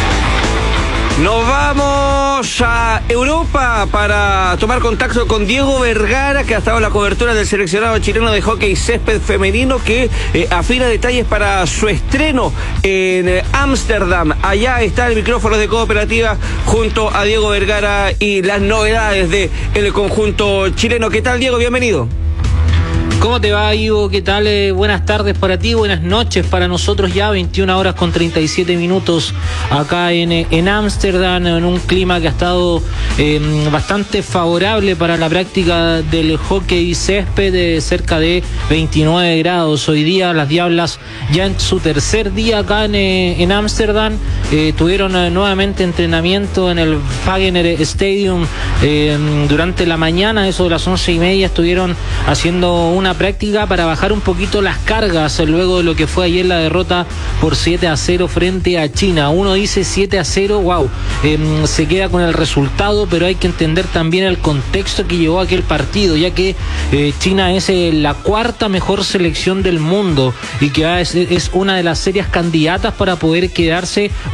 Nos vamos a Europa para tomar contacto con Diego Vergara, que ha estado en la cobertura del seleccionado chileno de hockey césped femenino, que afina detalles para su estreno en Ámsterdam. Allá está el micrófono de Cooperativa junto a Diego Vergara y las novedades del conjunto chileno. ¿Qué tal, Diego? Bienvenido. ¿Cómo te va, Ivo? ¿Qué tal? Buenas tardes para ti, buenas noches para nosotros. Ya 21 horas con 37 minutos acá en Ámsterdam, en un clima que ha estado bastante favorable para la práctica del hockey césped, cerca de 29 grados. Hoy día las Diablas, ya en su tercer día acá en Ámsterdam, tuvieron nuevamente entrenamiento en el Wagener Stadium durante la mañana. Eso de las 11:30 estuvieron haciendo una práctica para bajar un poquito las cargas luego de lo que fue ayer la derrota por 7-0 frente a China. Uno dice 7-0, wow, se queda con el resultado, pero hay que entender también el contexto que llevó a aquel partido, ya que China es la cuarta mejor selección del mundo y que es una de las serias candidatas para poder quedarse o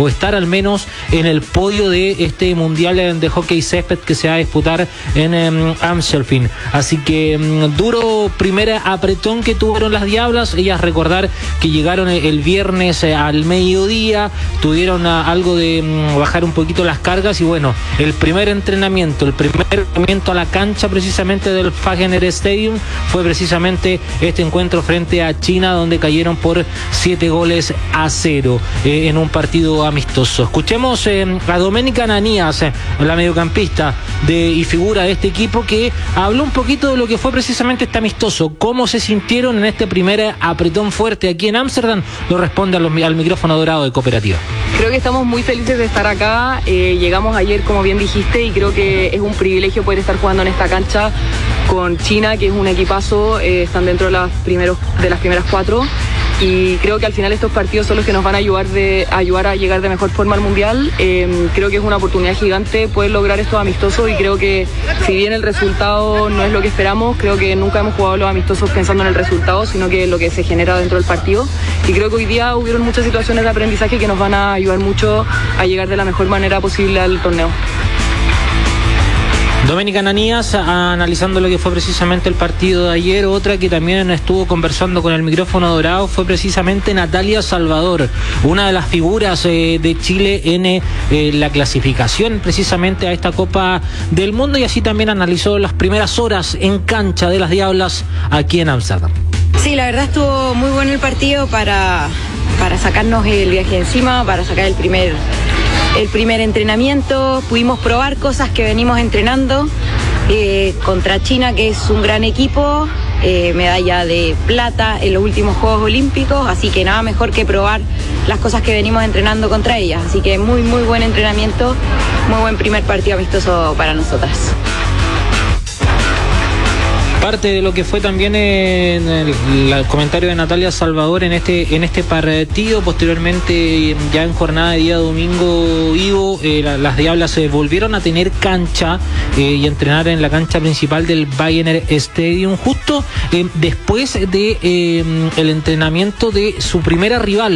o estar al menos en el podio de este mundial de hockey césped que se va a disputar en Amstelveen. Así que duro primer apretón que tuvieron las Diablas. Ellas, recordar que llegaron el viernes al mediodía, tuvieron algo de bajar un poquito las cargas, y bueno, el primer entrenamiento a la cancha precisamente del Fagner Stadium fue precisamente este encuentro frente a China, donde cayeron por 7-0 en un partido amistoso. Escuchemos a Doménica Ananías, la mediocampista y figura de este equipo, que habló un poquito de lo que fue precisamente este amistoso, cómo se sintieron en este primer apretón fuerte aquí en Ámsterdam. Lo responde al micrófono dorado de Cooperativa. Creo que estamos muy felices de estar acá. Llegamos ayer, como bien dijiste, y creo que es un privilegio poder estar jugando en esta cancha con China, que es un equipazo. Están dentro de las primeras 4. Y creo que al final estos partidos son los que nos van a ayudar a llegar de mejor forma al Mundial. Creo que es una oportunidad gigante poder lograr estos amistosos, y creo que si bien el resultado no es lo que esperamos, creo que nunca hemos jugado los amistosos pensando en el resultado, sino que lo que se genera dentro del partido. Y creo que hoy día hubieron muchas situaciones de aprendizaje que nos van a ayudar mucho a llegar de la mejor manera posible al torneo. Doménica Ananías analizando lo que fue precisamente el partido de ayer. Otra que también estuvo conversando con el micrófono dorado fue precisamente Natalia Salvador, una de las figuras de Chile en la clasificación precisamente a esta Copa del Mundo, y así también analizó las primeras horas en cancha de las Diablas aquí en Ámsterdam. Sí, la verdad estuvo muy bueno el partido para sacarnos el viaje encima, para sacar el primer entrenamiento. Pudimos probar cosas que venimos entrenando contra China, que es un gran equipo, medalla de plata en los últimos Juegos Olímpicos, así que nada mejor que probar las cosas que venimos entrenando contra ellas. Así que muy buen entrenamiento, muy buen primer partido amistoso para nosotras. Parte de lo que fue también en el comentario de Natalia Salvador en este partido. Posteriormente, ya en jornada de día domingo, las Diablas volvieron a tener cancha y entrenar en la cancha principal del Fagner Stadium, justo después de el entrenamiento de su primera rival,